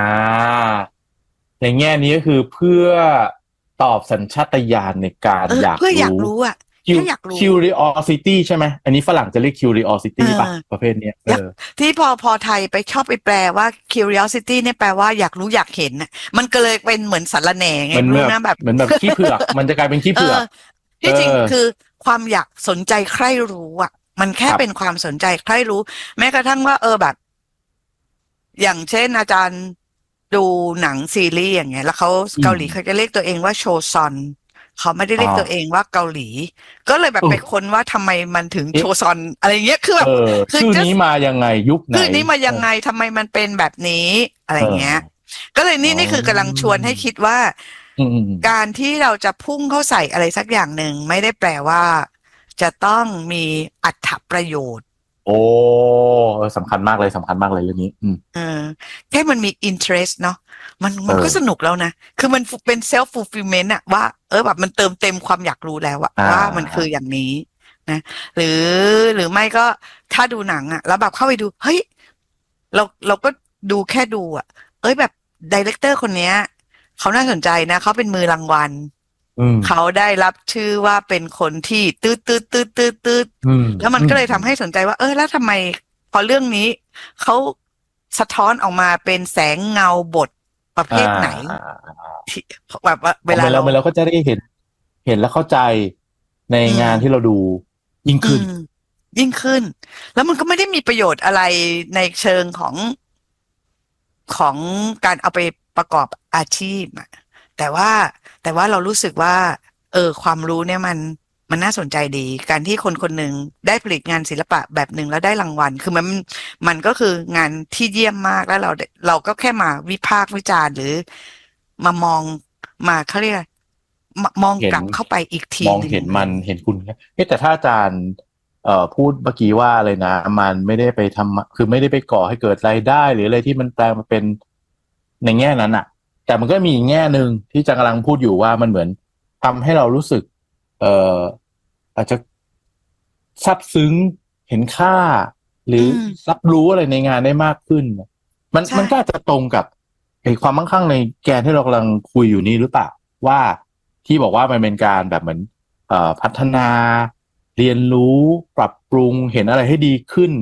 ในแง่นี้ก็คือเพื่อตอบสัญชาตญาณในการอยากรู้เพื่ออยากรู้อ่ะแค่อยากรู้ curiosity ใช่ไหมอันนี้ฝรั่งจะเรียก curiosity ป่ะประเภทนี้เออที่พอพอไทยไปชอบไปแปลว่า curiosity เนี่ยแปลว่าอยากรู้อยากเห็นน่ะมันก็เลยเป็นเหมือนสารแหน่ไงรู้นะแบบเหมือนแบบขี้เผือกมันจะกลายเป็นขี้เผือกที่จริงคือความอยากสนใจใคร่รู้อ่ะมันแค่เป็นความสนใจใคร่รู้แม้กระทั่งว่าเออแบบอย่างเช่นอาจารย์ดูหนังซีรีส์อย่างเงี้ยแล้วเขาเกาหลีเขาจะเรียกตัวเองว่าโชซอนเขาไม่ได้เรียกตัวเองว่าเกาหลีก็เลยแบบไปค้นว่าทำไมมันถึงโชซอนอะไรเงี้ยคือแบบชื่อนี้มายังไงยุคไหนชื่อนี้มายังไงทำไมมันเป็นแบบนี้อะไรเงี้ยก็เลยนี่นี่คือกำลังชวนให้คิดว่าการที่เราจะพุ่งเข้าใส่อะไรสักอย่างหนึ่งไม่ได้แปลว่าจะต้องมีอรรถประโยชน์โอ้สำคัญมากเลยสำคัญมากเลยเรื่องนี้เออแค่มันมี interest เนาะมันมันก็สนุกแล้วนะคือมันเป็น self fulfillment อะว่าเออแบบมันเติมเต็มความอยากรู้แล้วอะว่ามันคืออย่างนี้นะหรือหรือไม่ก็ถ้าดูหนังอะแล้วแบบเข้าไปดูเฮ้ยเราเราก็ดูแค่ดูอะเอ้ยแบบดีเรคเตอร์คนเนี้ยเขาน่าสนใจนะเขาเป็นมือรางวัลเขาได้รับชื่อว่าเป็นคนที่ตืดตืดตืดตืดตืดแล้วมันก็เลยทำให้สนใจว่าเออแล้วทำไมพอเรื่องนี้เขาสะท้อนออกมาเป็นแสงเงาบทประเภทไหนที่แบบว่าเวลาเราเราก็จะได้เห็นเห็นแล้วเข้าใจในงานที่เราดูยิ่งขึ้นยิ่งขึ้นแล้วมันก็ไม่ได้มีประโยชน์อะไรในเชิงของของการเอาไปประกอบอาชีพอะแต่ว่าแต่ว่าเรารู้สึกว่าเออความรู้เนี่ยมันมันน่าสนใจดีการที่คนคนหนึ่งได้ผลิตงานศิลปะแบบหนึ่งแล้วได้รางวัลคือมันมันก็คืองานที่เยี่ยมมากแล้วเราเราก็แค่มาวิพากษ์วิจารณ์หรือมามองมาเขาเรียกมองกลับเข้าไปอีกทีมองเห็นมันเห็นคุณแต่ถ้าอาจารย์เอ่อพูดเมื่อกี้ว่าเลยนะมันไม่ได้ไปทำคือไม่ได้ไปก่อให้เกิดรายได้หรืออะไรที่มันแปลงมาเป็นในแง่นั้นอ่ะแต่มันก็มีอีกแง่หนึ่งที่จังกำลังพูดอยู่ว่ามันเหมือนทำให้เรารู้สึกเอ่ออาจจะซาบซึ้งเห็นค่าหรือรับรู้อะไรในงานได้มากขึ้นมันมันก็อาจจะตรงกับไอ้ความมั่งคั่งในแกนที่เรากำลังคุยอยู่นี่หรือเปล่าว่าที่บอกว่ามันเป็นการแบบเหมือนเอ่อพัฒนาเรียนรู้ปรับปรุงเห็นอะไรให้ดีขึ้น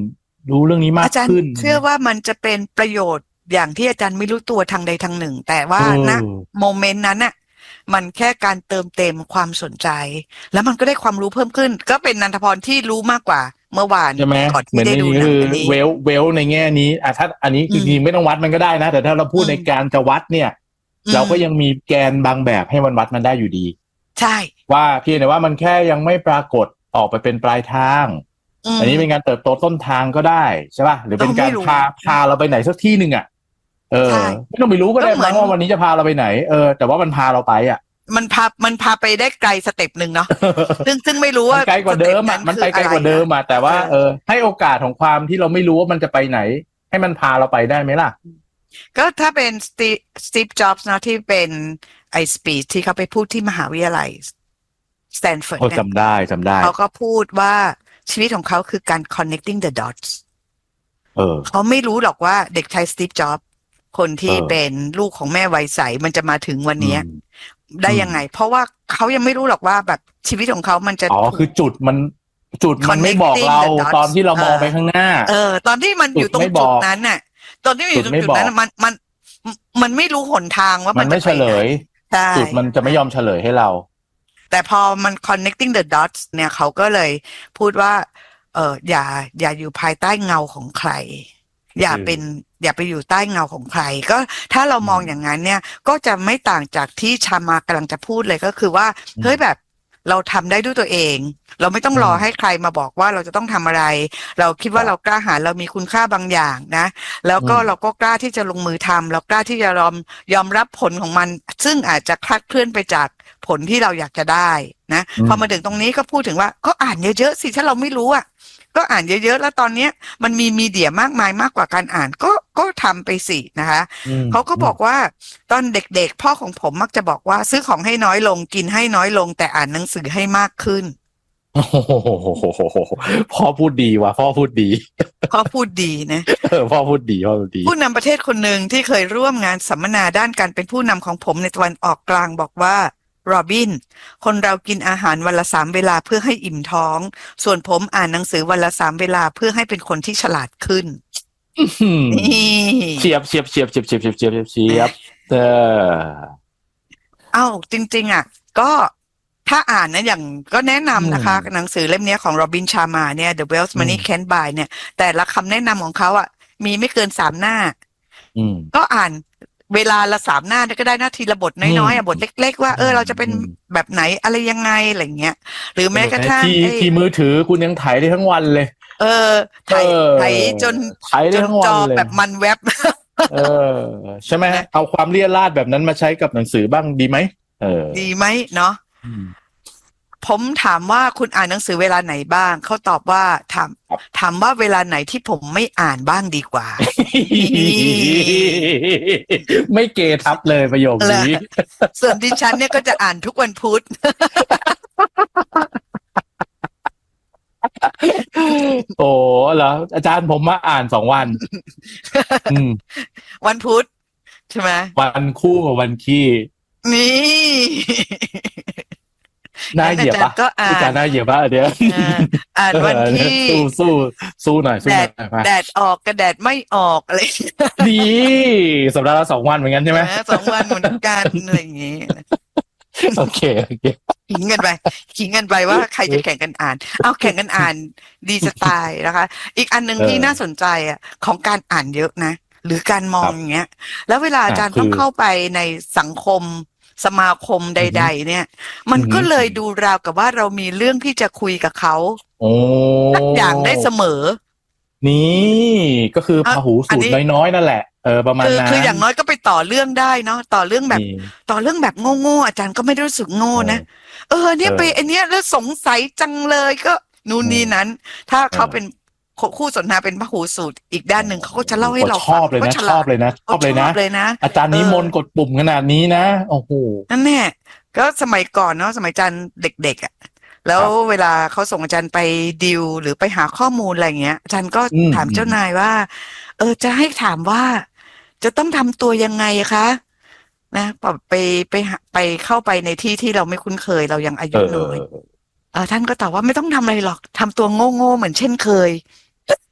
รู้เรื่องนี้มากขึ้นอาจารย์เชื่อว่ามันจะเป็นประโยชน์อย่างที่อาจารย์ไม่รู้ตัวทางใดทางหนึ่งแต่ว่าณโมเมนต์นั้นน่ะมันแค่การเติมเต็มความสนใจแล้วมันก็ได้ความรู้เพิ่มขึ้นก็เป็นนันทพรที่รู้มากกว่าเมื่อวานก่อนที่ได้ดูหนังอันนี้เวลเวลในแง่นี้อ่ะถ้าอันนี้จริงๆไม่ต้องวัดมันก็ได้นะแต่ถ้าเราพูดในการจะวัดเนี่ยเราก็ยังมีแกนบางแบบให้มันวัดมันได้อยู่ดีใช่ว่าเพียงแต่ว่ามันแค่ยังไม่ปรากฏออกไปเป็นปลายทางอันนี้เป็นการเติบโตต้นทางก็ได้ใช่ป่ะหรือเป็นการพาพาเราไปไหนสักที่หนึ่งอ่ะเออไม่ต้องไปรู้ก็ได้มั้งว่าวันนี้จะพาเราไปไหนเออแต่ว่ามันพาเราไปอ่ะมันพามันพาไปได้ไกลสเต็ปหนึ่งเนาะซึ่งซึ่งไม่รู้ว่าไกลกว่าเดิมอ่ะมันไปไกลกว่าเดิมอ่ะแต่ว่าเออให้โอกาสของความที่เราไม่รู้ว่ามันจะไปไหนให้มันพาเราไปได้ไหมล่ะก็ถ้าเป็นสตีสตีฟจ็อบส์นะที่เป็นไอสปีชที่เขาไปพูดที่มหาวิทยาลัยสแตนฟอร์ดเนี่ยจำได้จำได้เขาก็พูดว่าชีวิตของเขาคือการ connecting the dots เออเขาไม่รู้หรอกว่าเด็กชายสตีฟจ็อบส์คนที่เป็นลูกของแม่วัยใสมันจะมาถึงวันนี้ได้ยังไงเพราะว่าเขายังไม่รู้หรอกว่าแบบชีวิตของเขามันจะอ๋อคือจุดมันจุดมันไม่บอกเราตอนที่เรามองไปข้างหน้าเออตอนที่มันอยู่ตรงจุดนั้นน่ะตอนที่อยู่ตรงจุดนั้นมันมันมันไม่รู้หนทางว่ามันไม่เฉลยจุดมันจะไม่ยอมเฉลยให้เราแต่พอมัน connecting the dots เนี่ยเขาก็เลยพูดว่าเอออย่าอย่าอยู่ภายใต้เงาของใครอย่าเป็นอย่าไปอยู่ใต้เงาของใครก็ถ้าเรามองอย่างนั้นเนี่ยก็จะไม่ต่างจากที่ชามากำลังจะพูดเลยก็คือว่าเฮ้ยแบบเราทำได้ด้วยตัวเองเราไม่ต้องรอให้ใครมาบอกว่าเราจะต้องทำอะไรเราคิดว่าเรากล้าหาญเรามีคุณค่าบางอย่างนะแล้วก็เราก็กล้าที่จะลงมือทำเรากล้าที่จะยอมยอมรับผลของมันซึ่งอาจจะคลาดเคลื่อนไปจากผลที่เราอยากจะได้นะพอมาถึงตรงนี้ก็พูดถึงว่าก็อ่านเยอะๆสิถ้าเราไม่รู้อ่ะก็อ่านเยอะๆแล้วตอนนี้มันมีมีเดียมากมายมากกว่าการอ่านก็ก็ทำไปสินะคะเขาก็บอกว่าตอนเด็กๆพ่อของผมมักจะบอกว่าซื้อของให้น้อยลงกินให้น้อยลงแต่อ่านหนังสือให้มากขึ้นโอ้โหพ่อพูดดีว่ะพ่อพูดดีพ่อพูดดีนะเออพ่อพูดดีพ่อพูดดีผู้นำประเทศคนหนึ่งที่เคยร่วมงานสัมมนาด้านการเป็นผู้นำของผมในตะวันออกกลางบอกว่าโรบินคนเรากินอาหารวันละสามเวลาเพื่อให้อิ่มท้องส่วนผมอ่านหนังสือวันละสามเวลาเพื่อให้เป็นคนที่ฉลาดขึ้นเฉียบเฉียบเฉียบเฉียบเฉียบเฉียบเฉียบเฉียบเออเอ้าจริงๆอ่ะก็ถ้าอ่านนะอย่างก็แนะนำนะคะหนังสือเล่มนี้ของโรบินชามาเนี่ย The Wealth Money Can't Buy เนี่ยแต่ละคำแนะนำของเขาอ่ะมีไม่เกินสามหน้าก็อ่านเวลาละสามหน้าก็ได้หน้าทีละบทน้อยๆอ่ะบทเล็กๆว่าเออเราจะเป็นแบบไหนอะไรยังไงอะไรเงี้ยหรือแม้กระทั่งที่มือถือคุณยังถ่ายได้ทั้งวันเลยเออถ่ายถ่ายจนจนจอแบบมันแวบเออใช่ไหมเอาความเลี่ยราดแบบนั้นมาใช้กับหนังสือบ้างดีไหมเออดีไหมเนาะผมถามว่าคุณอ่านหนังสือเวลาไหนบ้างเขาตอบว่าถามถามว่าเวลาไหนที่ผมไม่อ่านบ้างดีกว่าไม่เกทับเลยประโยคนี้ส่วนดิฉันเนี่ยก็จะอ่านทุกวันพุธโอ้เหรออาจารย์ผมมาอ่านสองวันวันพุธใช่ไหมวันคู่กับวันขี้นี่น่าเหยียบปะอาจารย์น่าเหยียบปะเดี๋ยวอ่านวันที่สู้สู้สู้หน่อยสู้หน่อยแดดออกกับแดดไม่ออกอะไรดีสัปดาห์ละสองวันเหมือนกันใช่ไหมสองวันเหมือนกันอะไรอย่างงี้โอเคโอเคขิงกันไปขิงกันไปว่าใครจะแข่งกันอ่านเอาแข่งกันอ่านดีสไตล์นะคะอีกอันนึงที่น่าสนใจอ่ะของการอ่านเยอะนะหรือการมองอย่างเงี้ยแล้วเวลาอาจารย์ต้องเข้าไปในสังคมสมาคมใดๆเนี่ยมันก็เลยดูราวกับว่าเรามีเรื่องที่จะคุยกับเขาทุกอย่างได้เสมอนี่ก็คือพหูสูตรน้อยๆนั่นแหละเออประมาณนั้นคืออย่างน้อยก็ไปต่อเรื่องได้เนาะต่อเรื่องแบบต่อเรื่องแบบโง่ๆอาจารย์ก็ไม่รู้สึกโง่นะเออเนี่ยไปอันเนี้ยแล้วสงสัยจังเลยก็นู่นนี่นั้นถ้าเขาเป็นคู่สนทนาเป็นพหูสูตรอีกด้านหนึ่งเขาก็จะเล่าให้เราชอบเลยนะชอบเลยนะชอบเลยนะอาจารย์นี้มนกดปุ่มขนาดนี้นะโอ้โหนั่นแน่ก็สมัยก่อนเนาะสมัยอาจารย์เด็กๆอ่ะแล้วเวลาเขาส่งอาจารย์ไปดิวหรือไปหาข้อมูลอะไรเงี้ยอาจารย์ก็ถามเจ้านายว่าเออจะให้ถามว่าจะต้องทำตัวยังไงคะนะไปไปไปเข้าไปในที่ที่เราไม่คุ้นเคยเรายังอายุน้อยเออท่านก็ตอบว่าไม่ต้องทำอะไรหรอกทำตัวโง่ๆเหมือนเช่นเคย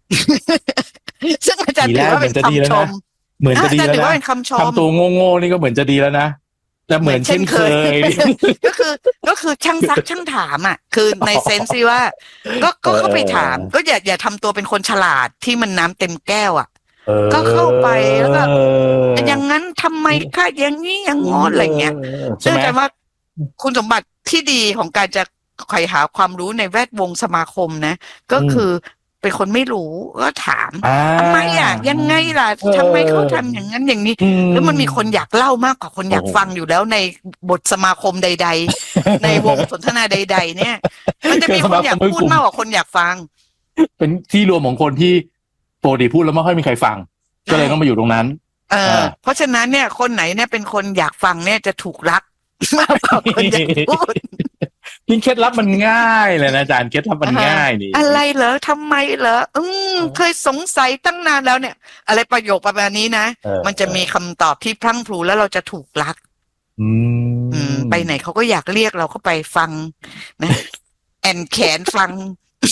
ซึ่งอาจารย์ถือว่าเป็นคำชมเหมือนจะดีแล้วนะถือว่าเป็นคำชมทำตัวโง่ๆนี่ก็เหมือนจะดีแล้วนะแต่เหมือนเช่นเคยก็คือก็คือช่างซักช่างถามอ่ะคือในเซนส์ที่ว่าก็ก็เข้าไปถามก็อย่าอย่าทำตัวเป็นคนฉลาดที่มันน้ำเต็มแก้วอ่ะก็เข้าไปแล้วก็อย่างนั้นทำไมคะอย่างนี้อย่างงอนอะไรเงี้ยซึ่งอาจารย์ว่าคุณสมบัติที่ดีของการจะไขหาความรู้ในแวดวงสมาคมนะก็คือเป็นคนไม่รู้ก็ถามทำไมอ่ะยังไงล่ะทำไมเขาทำอย่างนั้นอย่างนี้แล้วมันมีคนอยากเล่ามากกว่าคนอยากฟังอยู่แล้วในบทสมาคมใดๆในวงสนทนาใดๆเนี่ยมันจะมีคนอยากพูดมากกว่าคนอยากฟังเป็นที่รวมของคนที่ปกติพูดแล้วไม่ค่อยมีใครฟังก็เลยต้องมาอยู่ตรงนั้นเออเพราะฉะนั้นเนี่ยคนไหนเนี่ยเป็นคนอยากฟังเนี่ยจะถูกรักมากกว่าคนอยากพูดจริงเคล็ดลับมันง่ายเลยนะอาจารย์เคล็ดลับมันง่ายนี่อะไรเหรอทำไมเหรออืมเคยสงสัยตั้งนานแล้วเนี่ยอะไรประโยคประมาณนี้นะมันจะมีคำตอบที่พรั่งพรูแล้วเราจะถูกรักอืมไปไหนเขาก็อยากเรียกเราเข้าไปฟังนะแอนแขนฟัง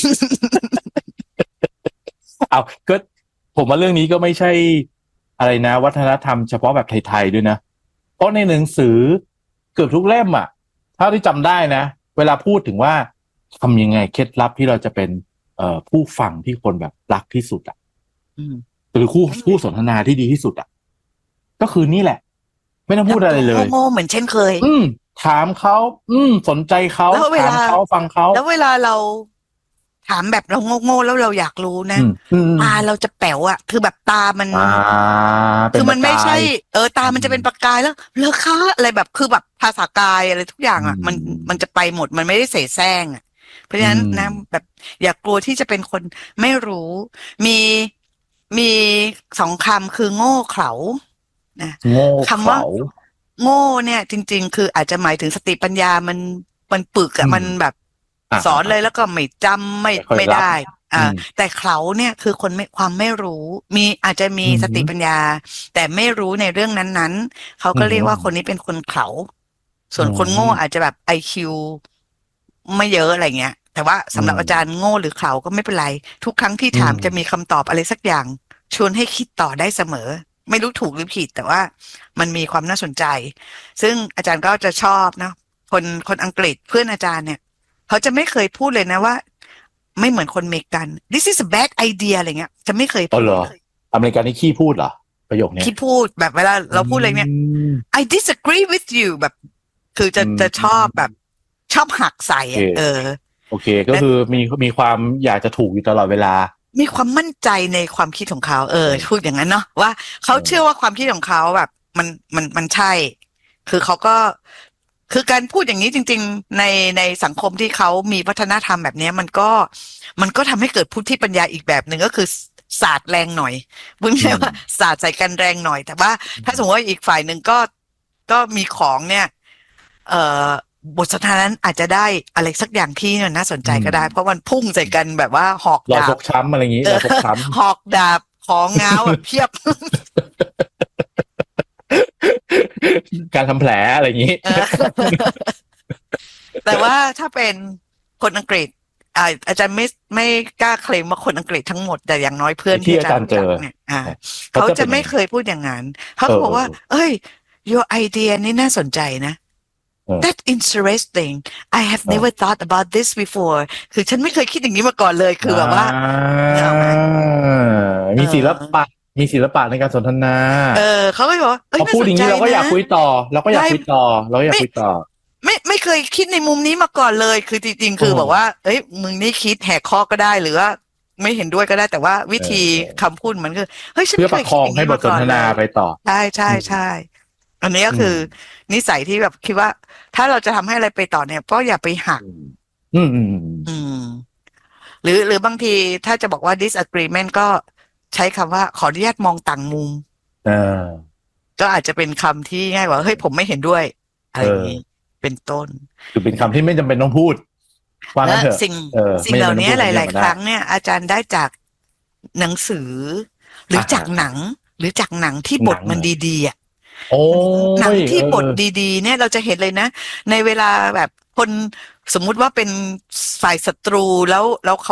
เอาก็ผมว่าเรื่องนี้ก็ไม่ใช่อะไรนะวัฒนธรรมเฉพาะแบบไทยๆด้วยนะเพราะในหนังสือเกือบทุกเล่มอ่ะถ้าที่จำได้นะเวลาพูดถึงว่าทำยังไงเคล็ดลับที่เราจะเป็นเอ่อผู้ฟังที่คนแบบรักที่สุดอ่ะหรือคู่ผู้สนทนาที่ดีที่สุดอ่ะก็คือนี่แหละไม่ต้องพูดอะไรเลยโง่เหมือนเช่นเคยอืมถามเขาอืมสนใจเขาถามเขาฟังเขาแล้วเวลาเราถามแบบเราโง่ๆแล้วเราอยากรู้นะตาเราจะแป๋วอ่ะคือแบบตามันคือมันไม่ใช่เออตามันจะเป็นประกายแล้วเลอะคะอะไรแบบคือแบบภาษากายอะไรทุกอย่างอ่ะมันมันจะไปหมดมันไม่ได้เสแสร้งอ่ะเพราะฉะนั้นนะแบบอย่ากลัวที่จะเป็นคนไม่รู้มีมีสองคำคือโง่เขลานะคำว่าโง่เนี่ยจริงๆคืออาจจะหมายถึงสติปัญญามันมันปึกอ่ะมันแบบสอนเลยแล้วก็ไม่จำไม่ไม่ได้อ่าแต่เขาเนี่ยคือคนไม่ความไม่รู้มีอาจจะมีสติปัญญาแต่ไม่รู้ในเรื่องนั้นๆเขาก็เรียกว่าคนนี้เป็นคนเขาส่วนคนโง่อาจจะแบบ ไอ คิว ไม่เยอะอะไรเงี้ยแต่ว่าสำหรับอาจารย์โง่หรือเขาก็ไม่เป็นไรทุกครั้งที่ถามจะมีคำตอบอะไรสักอย่างชวนให้คิดต่อได้เสมอไม่รู้ถูกหรือผิดแต่ว่ามันมีความน่าสนใจซึ่งอาจารย์ก็จะชอบนะคนคนอังกฤษเพื่อนอาจารย์เนี่ยเขาจะไม่เคยพูดเลยนะว่าไม่เหมือนคนอเมริกัน this is a bad idea อะไรเงี้ยจะไม่เคยพูดเลยอเมริกันนี่ขี้พูดเหรอประโยคนี้ขี้พูดแบบเวลาเราพูดอะไรเนี่ย I disagree with you แบบคือจะจะชอบแบบชอบหักใส่เออโอเคก็คือมีมีความอยากจะถูกอยู่ตลอดเวลามีความมั่นใจในความคิดของเขาเออพูดอย่างนั้นเนาะว่าเขาเชื่อว่าความคิดของเขาแบบมันมันมันใช่คือเขาก็คือการพูดอย่างนี้จริงๆในในสังคมที่เขามีวัฒนธรรมแบบนี้มันก็มันก็ทำให้เกิดพุทธิปัญญาอีกแบบหนึ่งก็คือศาสตร์แรงหน่อยพูดง่ายว่าศาสตร์ใส่กันแรงหน่อยแต่ว่าถ้าสมมติว่าอีกฝ่ายหนึ่งก็ก็มีของเนี่ยเอ่อบทสนทนานั้นอาจจะได้อะไรสักอย่างที่น่าสนใจก็ได้เพราะมันพุ่งใส่กันแบบว่าหอกดาบรอยฟกช้ำอะไรอย่างนี้รอยฟกช้ำหอกดาบของเงาเพียบการทำแผลอะไรอย่างนี้แต่ว่าถ้าเป็นคนอังกฤษอาจารย์ไม่ไม่กล้าเคลมว่าคนอังกฤษทั้งหมดแต่อย่างน้อยเพื่อนที่อาจารย์เจอเนี่ยเขาจะไม่เคยพูดอย่างนั้นเขาบอกว่าเอ้ย your idea นี่น่าสนใจนะ That's interesting I have never thought about this before คือฉันไม่เคยคิดอย่างนี้มาก่อนเลยคือแบบว่ามีศิลปะมีศิลปะในการสนทนาเออเขาก็บอกพอพูดอย่างนี้เราก็อยากคุยต่อเราก็อยากคุยต่อเราอยากคุยต่อไม่ไม่เคยคิดในมุมนี้มาก่อนเลยคือจริงๆคือบอกว่าเอ้ยมึงนี่คิดแหกข้อก็ได้หรือว่าไม่เห็นด้วยก็ได้แต่ว่าวิธีคำพูดมันคือเฮ้ยฉันไม่เคยคิดอย่างนี้มาก่อนเลยไปต่อใช่ใช่ใช่อันนี้ก็คือนิสัยที่แบบคิดว่าถ้าเราจะทำให้อะไรไปต่อเนี่ยก็อย่าไปหักอืมอืมอืมหรือหรือบางทีถ้าจะบอกว่า disagreement ก็ใช้คำว่าขออนุญาตมองต่างมุมก็อาจจะเป็นคำที่ง่ายกว่าเฮ้ยผมไม่เห็นด้วยอะไรอย่างนี้เป็นต้นคือเป็นคำที่ไม่จำเป็นต้องพูดและสิ่งสิ่งเหล่านี้หลายๆครั้งเนี่ยอาจารย์ได้จากหนังสือหรือจากหนังหรือจากหนังที่บทมันดีๆอ่ะหนังที่บทดีๆเนี่ยเราจะเห็นเลยนะในเวลาแบบคนสมมุติว่าเป็นฝ่ายศัตรูแล้วแล้วเขา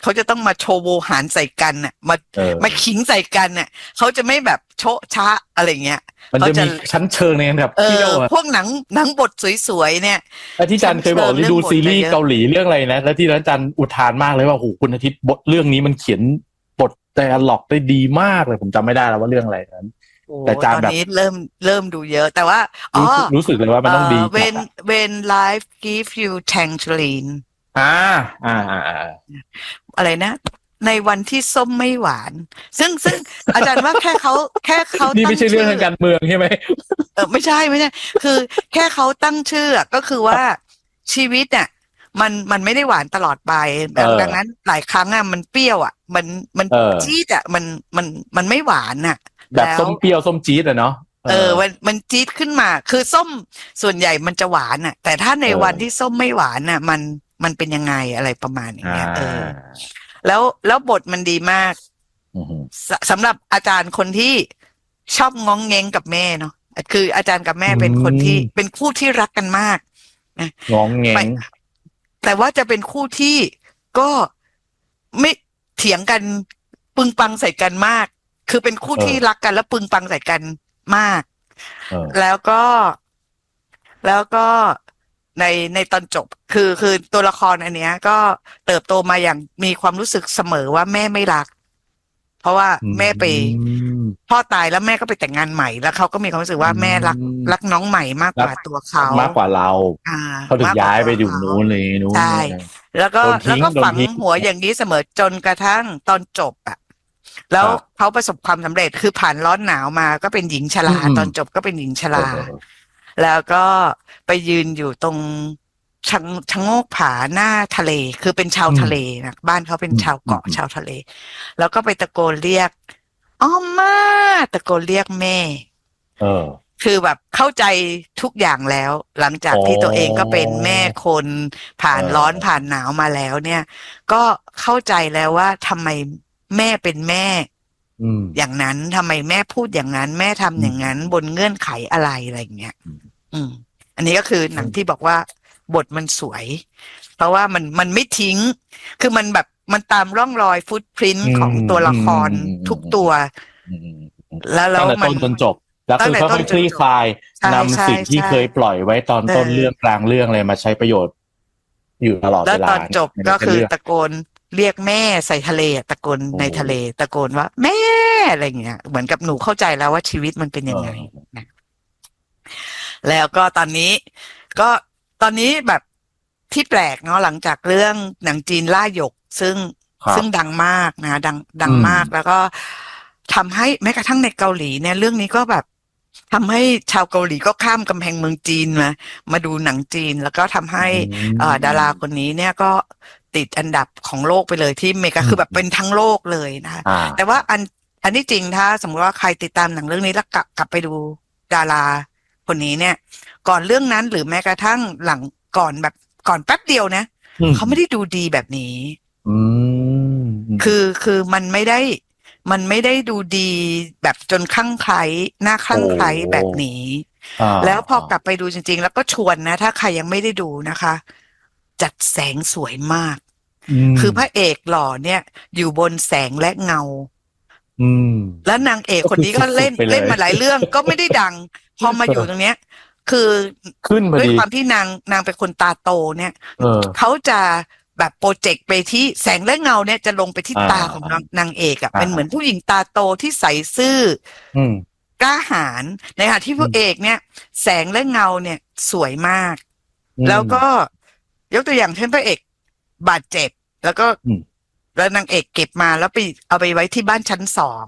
เขาจะต้องมาโชว์โวหารใส่กันน่ะมามาขิงใส่กันน่ะเขาจะไม่แบบโชะชะอะไรเงี้ยมันจะมีชั้นเชิงในแบบเที่ยวพวกหนังหนังบทสวยๆเนี่ยที่อาจารย์เคยบอกดูซีรีส์เกาหลีเรื่องอะไรนะแล้วที่อาจารย์อุทานมากเลยว่าโหคุณอาทิตย์บทเรื่องนี้มันเขียนบทไดอะล็อกได้ดีมากเลยผมจำไม่ได้แล้วว่าเรื่องอะไรนั้นแต่อาจารย์แบบตอนนี้เริ่มเริ่มดูเยอะแต่ว่าอ๋อรู้สึกเลยว่ามันต้องดี when when life give you tangerine อ่าอ่าอ่าอะไรนะในวันที่ส้มไม่หวานซึ่งซึ่งอาจารย์ว่าแค่เขาแค่เขานี่ไม่ใช่เรื่องทางการเมืองใช่ไหมเออไม่ใช่ไม่ใช่คือแค่เขาตั้งชื่อก็คือว่าชีวิตเนี่ยมันมันไม่ได้หวานตลอดไปดังนั้นหลายครั้งอ่ะมันเปรี้ยวอ่ะมันมันจี๊ดอ่ะมันมันมันไม่หวานอ่ะแบบส้มเปรี้ยวส้มจี๊ดอะเนาะเออมันมันจี๊ดขึ้นมาคือส้มส่วนใหญ่มันจะหวานอ่ะแต่ถ้าในวันที่ส้มไม่หวานอ่ะมันมันเป็นยังไงอะไรประมาณอย่างเงี้ยเออแล้วแล้วบทมันดีมากสำหรับอาจารย์คนที่ชอบง้องแงงกับแม่เนาะคืออาจารย์กับแม่เป็นคนที่เป็นคู่ที่รักกันมากนะง้องแงงแต่ว่าจะเป็นคู่ที่ก็ไม่เถียงกันปึงปังใส่กันมากคือเป็นคู่ที่รักกันแล้วปึงปังใส่กันมากแล้วก็แล้วก็ในในตอนจบคือคือตัวละครอันเนี้ยก็เติบโตมาอย่างมีความรู้สึกเสมอว่าแม่ไม่รักเพราะว่าแม่ไปพ่อตายแล้วแม่ก็ไปแต่งงานใหม่แล้วเขาก็มีความรู้สึกว่าแม่รักรักน้องใหม่มากกว่าตัวเขามากกว่าเราเขาถึงย้ายไปอยู่นู้นเลยนู้นใช่แล้วก็แล้วก็ฝังหัวอย่างนี้เสมอจนกระทั่งตอนจบอ่ะแล้วเขาประสบความสำเร็จคือผ่านร้อนหนาวมาก็เป็นหญิงชราตอนจบก็เป็นหญิงชราแล้วก็ไปยืนอยู่ตรงชังชะโงกผาหน้าทะเลคือเป็นชาวทะเลนะบ้านเขาเป็นชาวเกาะชาวทะเลแล้วก็ไปตะโกนเรียกอ้อมมาตะโกนเรียกแม่เออคือแบบเข้าใจทุกอย่างแล้วหลังจากที่ตัวเองก็เป็นแม่คนผ่านร้อนผ่านหนาวมาแล้วเนี่ยก็เข้าใจแล้วว่าทำไมแม่เป็นแม่อย่างนั้นทำไมแม่พูดอย่างนั้นแม่ทำอย่างนั้นบนเงื่อนไขอะไรอะไรอย่างเงี้ยอืมอันนี้ก็คือหนังที่บอกว่าบทมันสวยเพราะว่ามันมันไม่ทิ้งคือมันแบบมันตามร่องรอยฟุตพริ้นท์ของตัวละครทุกตัวแล้วแล้วมันต้นจนจบแล้วคือค่อยๆคลี่คลายนำสิ่งที่เคยปล่อยไว้ตอนต้นเรื่องกลางเรื่องอะไรมาใช้ประโยชน์อยู่ตลอดเวลาแล้วตอนจบก็คือตะโกนเรียกแม่ใส่ทะเลตะโกนในทะเลตะโกนว่าแม่อะไรเงี้ยเหมือนกับหนูเข้าใจแล้วว่าชีวิตมันเป็นยังไงนะแล้วก็ตอนนี้ก็ตอนนี้แบบที่แปลกเนาะหลังจากเรื่องหนังจีนล่าหยกซึ่งซึ่งดังมากนะดังดังมากแล้วก็ทำให้แม้กระทั่งในเกาหลีเนี่ยเรื่องนี้ก็แบบทำให้ชาวเกาหลีก็ข้ามกำแพงเมืองจีนมามาดูหนังจีนแล้วก็ทำให้ดาราคนนี้เนี่ยก็ติดอันดับของโลกไปเลยที่อเมริกาคือแบบเป็นทั้งโลกเลยนะแต่ว่าอันอันที่จริงถ้าสมมติว่าใครติดตามหนังเรื่องนี้แล้วกลับกลับไปดูดาราคนนี้เนี่ยก่อนเรื่องนั้นหรือแม้กระทั่งหลังก่อนแบบก่อนแป๊บเดียวนะเขาไม่ได้ดูดีแบบนี้คือคือมันไม่ได้มันไม่ได้ดูดีแบบจนคลั่งไคล้หน้าคลั่งไคล้แบบนี้แล้วพอกลับไปดูจริงๆแล้วก็ชวนนะถ้าใครยังไม่ได้ดูนะคะจัดแสงสวยมากคือพระเอกหล่อเนี่ยอยู่บนแสงและเงาแล้วนางเอกคนนี้ก็เล่นเล่นมาหลายเรื่องก็ไม่ได้ดังพอมาอยู่ตรงเนี้ยคือด้วยความที่นางนางเป็นคนตาโตเนี่ยเขาจะแบบโปรเจกต์ไปที่แสงและเงาเนี่ยจะลงไปที่ตาของนางนางเอกอ่ะเป็นเหมือนผู้หญิงตาโตที่ใส่ซื่อกล้าหาญในขณะที่ผู้เอกเนี่ยแสงและเงาเนี่ยสวยมากแล้วก็ยกตัวอย่างเช่นพระเอกบาดเจ็บแล้วก็แล้วนางเอกเก็บมาแล้วไปเอาไปไว้ที่บ้านชั้นสอง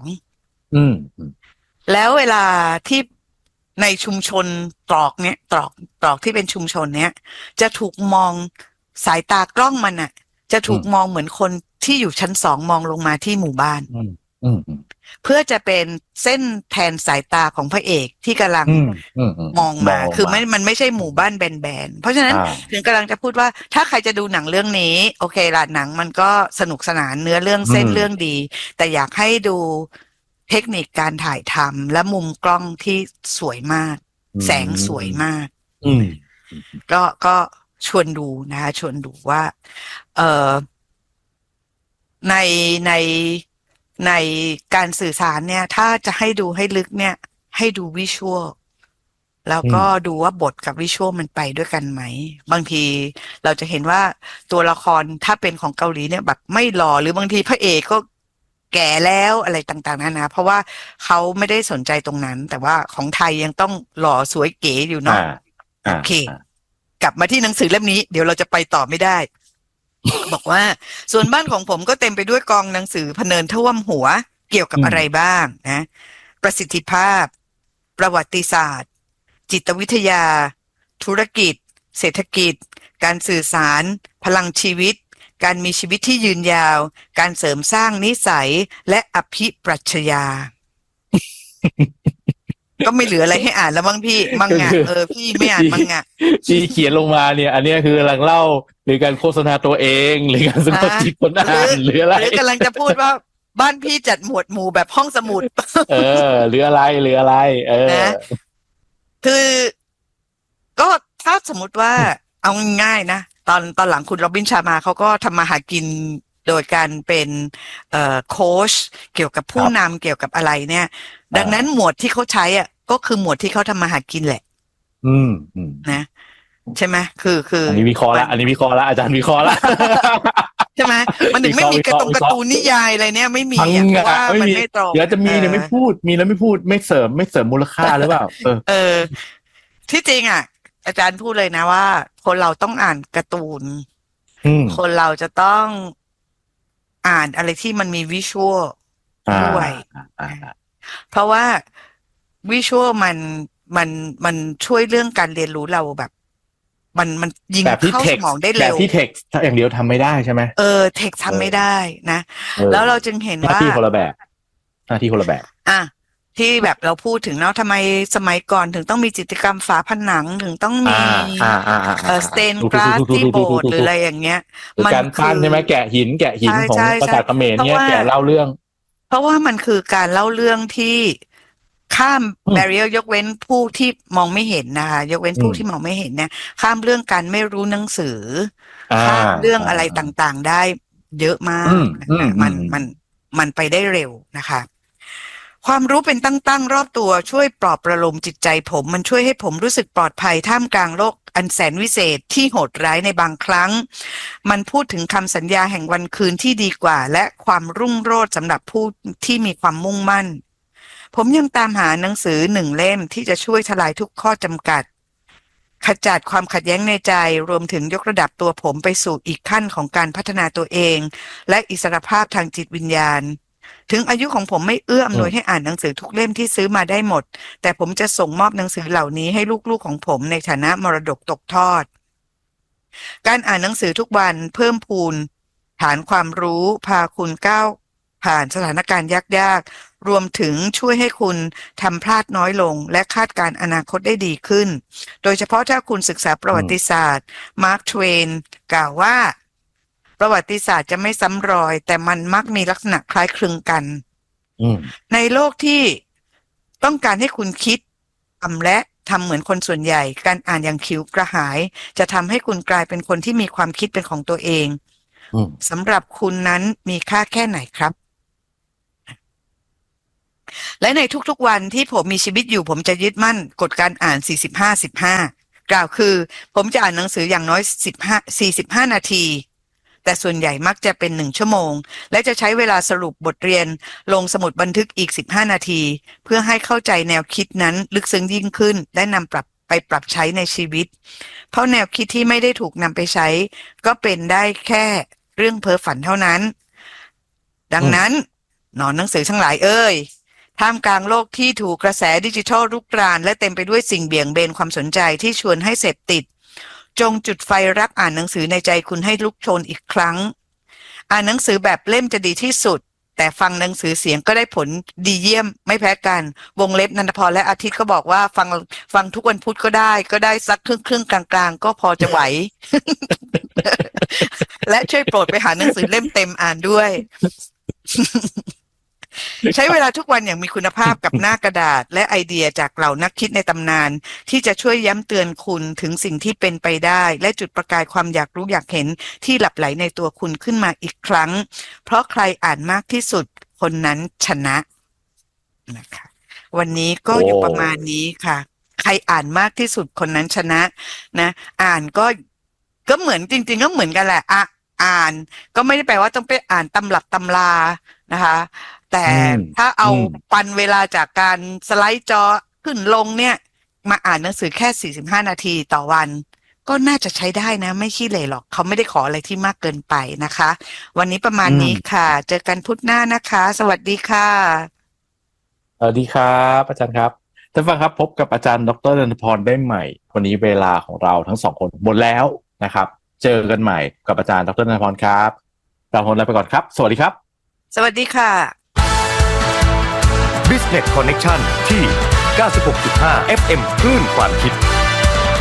แล้วเวลาที่ในชุมชนตรอกเนี้ยตรอกตรอกที่เป็นชุมชนเนี้ยจะถูกมองสายตากล้องมันอ่ะจะถูกมองเหมือนคนที่อยู่ชั้นสองมองลงมาที่หมู่บ้านเพื่อจะเป็นเส้นแทนสายตาของพระเอกที่กำลังมองมาคือไม่มันไม่ใช่หมู่บ้านแบนๆเพราะฉะนั้นถึงกำลังจะพูดว่าถ้าใครจะดูหนังเรื่องนี้โอเคละหนังมันก็สนุกสนานเนื้อเรื่องเส้นเรื่องดีแต่อยากให้ดูเทคนิคการถ่ายทำและมุมกล้องที่สวยมากแสงสวยมากก็ก็ชวนดูนะคะชวนดูว่าเออในในในการสื่อสารเนี่ยถ้าจะให้ดูให้ลึกเนี่ยให้ดูวิชวลแล้วก็ดูว่าบทกับวิชวลมันไปด้วยกันไหมบางทีเราจะเห็นว่าตัวละครถ้าเป็นของเกาหลีเนี่ยแบบไม่หล่อหรือบางทีพระเอกก็แก่แล้วอะไรต่างๆนานาเพราะว่าเขาไม่ได้สนใจตรงนั้นแต่ว่าของไทยยังต้องหล่อสวยเก๋อยู่เนาะโอเคกลับมาที่หนังสือเล่มนี้เดี๋ยวเราจะไปต่อไม่ได้ บอกว่าส่วนบ้านของผมก็เต็มไปด้วยกองหนังสือพเนินท่วมหัวเกี่ยวกับอะไรบ้างนะประสิทธิภาพประวัติศาสตร์จิตวิทยาธุรกิจเศรษฐกิจการสื่อสารพลังชีวิตการมีชีวิตที่ยืนยาวการเสริมสร้างนิสัยและอภิปรัชญา ก็ไม่เหลืออะไรให้อ่านแล้วมั้งพี่มังงะเออพี่ไม่อ่านมังงะที่เขียนลงมาเนี่ยอันนี้คือกำลังเล่าหรือการโฆษณาตัวเองหรือการสะกดจิตคนอ่านหรืออะไรหรือกำลังจะพูดว่าบ้านพี่จัดหมวดหมู่แบบห้องสมุดเออหรืออะไรหรืออะไรเออนะคือก็ถ้าสมมติว่าเอาง่ายๆนะตอนตอนหลังคุณโรบินชามาเขาก็ทำมาหากินโดยการเป็นเอ่อโค้ชเกี่ยวกับผู้นำเกี่ยวกับอะไรเนี่ยดังนั้นหมวดที่เขาใช้อ่ะก็คือหมวดที่เขาทำมาหากินแหละอืมนะใช่ไหมคือคืออันนี้วิเคราะห์ละอันนี้วิเคราะห์ละอาจารย์วิเคราะห์ละใช่ไหมมันถึงไม่มีกระตงการ์ตูนนิยายอะไรเนี่ยไม่มีเพราะว่ามันไม่ตรงเดี๋ยวจะมีเนี่ยไม่พูดมีแล้วไม่พูดไม่เสริมไม่เสริมมูลค่าหรือเปล่าเออเออที่จริงอ่ะอาจารย์พูดเลยนะว่าคนเราต้องอ่านการ์ตูนคนเราจะต้องอ่านอะไรที่มันมีวิชวลด้วยเพราะว่าวิชวลมันมันมันช่วยเรื่องการเรียนรู้เราแบบมันมันยิงเข้าสมองได้เร็วแบบที่เท็กซ์อย่างเดียวทำไม่ได้ใช่ไหมเออเท็กซ์ทำไม่ได้นะแล้วเราจึงเห็นว่าหน้าที่คนละแบบหน้าที่คนละแบบอ่ะที่แบบเราพูดถึงเนาะทำไมสมัยก่อนถึงต้องมีจิตรกรรมฝาผนังถึงต้องมีเออสเตนกราสที่โบสถ์หรืออะไรอย่างเงี้ยมันการปั้นใช่ไหมแกะหินแกะหินของภาษาเขมรเนี่ยแกะเล่าเรื่องเพราะว่ามันคือการเล่าเรื่องที่ข้ามแบเรียร์ยกเว้นผู้ที่มองไม่เห็นนะคะยกเว้นผู้ที่มองไม่เห็นเนี่ยข้ามเรื่องการไม่รู้หนังสือข้ามเรื่องอะไรต่างๆได้เยอะมากมันมันมันไปได้เร็วนะคะความรู้เป็นตั้งๆรอบตัวช่วยปลอบประโลมจิตใจผมมันช่วยให้ผมรู้สึกปลอดภัยท่ามกลางโลกอันแสนวิเศษที่โหดร้ายในบางครั้งมันพูดถึงคำสัญญาแห่งวันคืนที่ดีกว่าและความรุ่งโรจน์สำหรับผู้ที่มีความมุ่งมั่นผมยังตามหาหนังสือหนึ่งเล่มที่จะช่วยทลายทุกข้อจำกัดขจัดความขัดแย้งในใจรวมถึงยกระดับตัวผมไปสู่อีกขั้นของการพัฒนาตัวเองและอิสรภาพทางจิตวิญญาณถึงอายุของผมไม่เอื้ออำนวยให้อ่านหนังสือทุกเล่มที่ซื้อมาได้หมดแต่ผมจะส่งมอบหนังสือเหล่านี้ให้ลูกๆของผมในฐานะมรดกตกทอดการอ่านหนังสือทุกวันเพิ่มพูนฐานความรู้พาคุณก้าวผ่านสถานการณ์ยากๆรวมถึงช่วยให้คุณทำพลาดน้อยลงและคาดการณ์อนาคตได้ดีขึ้นโดยเฉพาะถ้าคุณศึกษาประวัติศาสตร์มาร์ค ทเวนกล่าวว่าประวัติศาสตร์จะไม่ซ้ำรอยแต่มันมักมีลักษณะคล้ายคลึงกันในโลกที่ต้องการให้คุณคิดทำและทำเหมือนคนส่วนใหญ่การอ่านอย่างขิวกระหายจะทำให้คุณกลายเป็นคนที่มีความคิดเป็นของตัวเองสำหรับคุณนั้นมีค่าแค่ไหนครับและในทุกๆวันที่ผมมีชีวิตอยู่ผมจะยึดมั่นกฎการอ่าน สี่สิบห้า สิบห้า กล่าวคือผมจะอ่านหนังสืออย่างน้อยสิบห้า สี่สิบห้านาทีแต่ส่วนใหญ่มักจะเป็นหนึ่งชั่วโมงและจะใช้เวลาสรุปบทเรียนลงสมุดบันทึกอีกสิบห้านาทีเพื่อให้เข้าใจแนวคิดนั้นลึกซึ้งยิ่งขึ้นและนำปรับไปปรับใช้ในชีวิตเพราะแนวคิดที่ไม่ได้ถูกนำไปใช้ก็เป็นได้แค่เรื่องเพ้อฝันเท่านั้นดังนั้นหนอนหนังสือทั้งหลายเอ้ยท่ามกลางโลกที่ถูกกระแสดิจิทัลรุกรานและเต็มไปด้วยสิ่งเบี่ยงเบนความสนใจที่ชวนให้เสพติดจงจุดไฟรักอ่านหนังสือในใจคุณให้ลุกโชนอีกครั้งอ่านหนังสือแบบเล่มจะดีที่สุดแต่ฟังหนังสือเสียงก็ได้ผลดีเยี่ยมไม่แพ้กันวงเล็บนันทพรและอาทิตย์ก็บอกว่าฟังฟังทุกวันพุธก็ได้ก็ได้สักครึ่งครึ่งกลางๆก็พอจะไหว และช่วยโปรดไปหาหนังสือเล่มเต็มอ่านด้วยใช้เวลาทุกวันอย่างมีคุณภาพกับหน้ากระดาษและไอเดียจากเหล่านักคิดในตำนานที่จะช่วยย้ำเตือนคุณถึงสิ่งที่เป็นไปได้และจุดประกายความอยากรู้อยากเห็นที่หลับไหลในตัวคุณขึ้นมาอีกครั้งเพราะใครอ่านมากที่สุดคนนั้นชนะนะคะวันนี้ก็อยู่ประมาณนี้ค่ะใครอ่านมากที่สุดคนนั้นชนะนะอ่านก็ก็เหมือนจริงๆก็เหมือนกันแหละอ่ะอ่านก็ไม่ได้แปลว่าต้องไปอ่านตำรับตำรานะคะแต่ถ้าเอาปันเวลาจากการสไลด์จอขึ้นลงเนี่ยมาอ่านหนังสือแค่สี่สิบห้านาทีต่อวันก็น่าจะใช้ได้นะไม่ขี้เหร่หรอกเขาไม่ได้ขออะไรที่มากเกินไปนะคะวันนี้ประมาณนี้ค่ะเจอกันพุธหน้านะคะสวัสดีค่ะสวัสดีครับอาจารย์ครับท่านฟังครับพบกับอาจารย์ดร.ณัฐพรได้ใหม่วันนี้เวลาของเราทั้งสองคนหมดแล้วนะครับเจอกันใหม่กับอาจารย์ดร.ณัฐพรครับเราคนลาไปก่อนครับสวัสดีครับสวัสดีค่ะ Business Connection ที่ เก้าสิบหกจุดห้า เอฟ เอ็ม คลื่นความคิด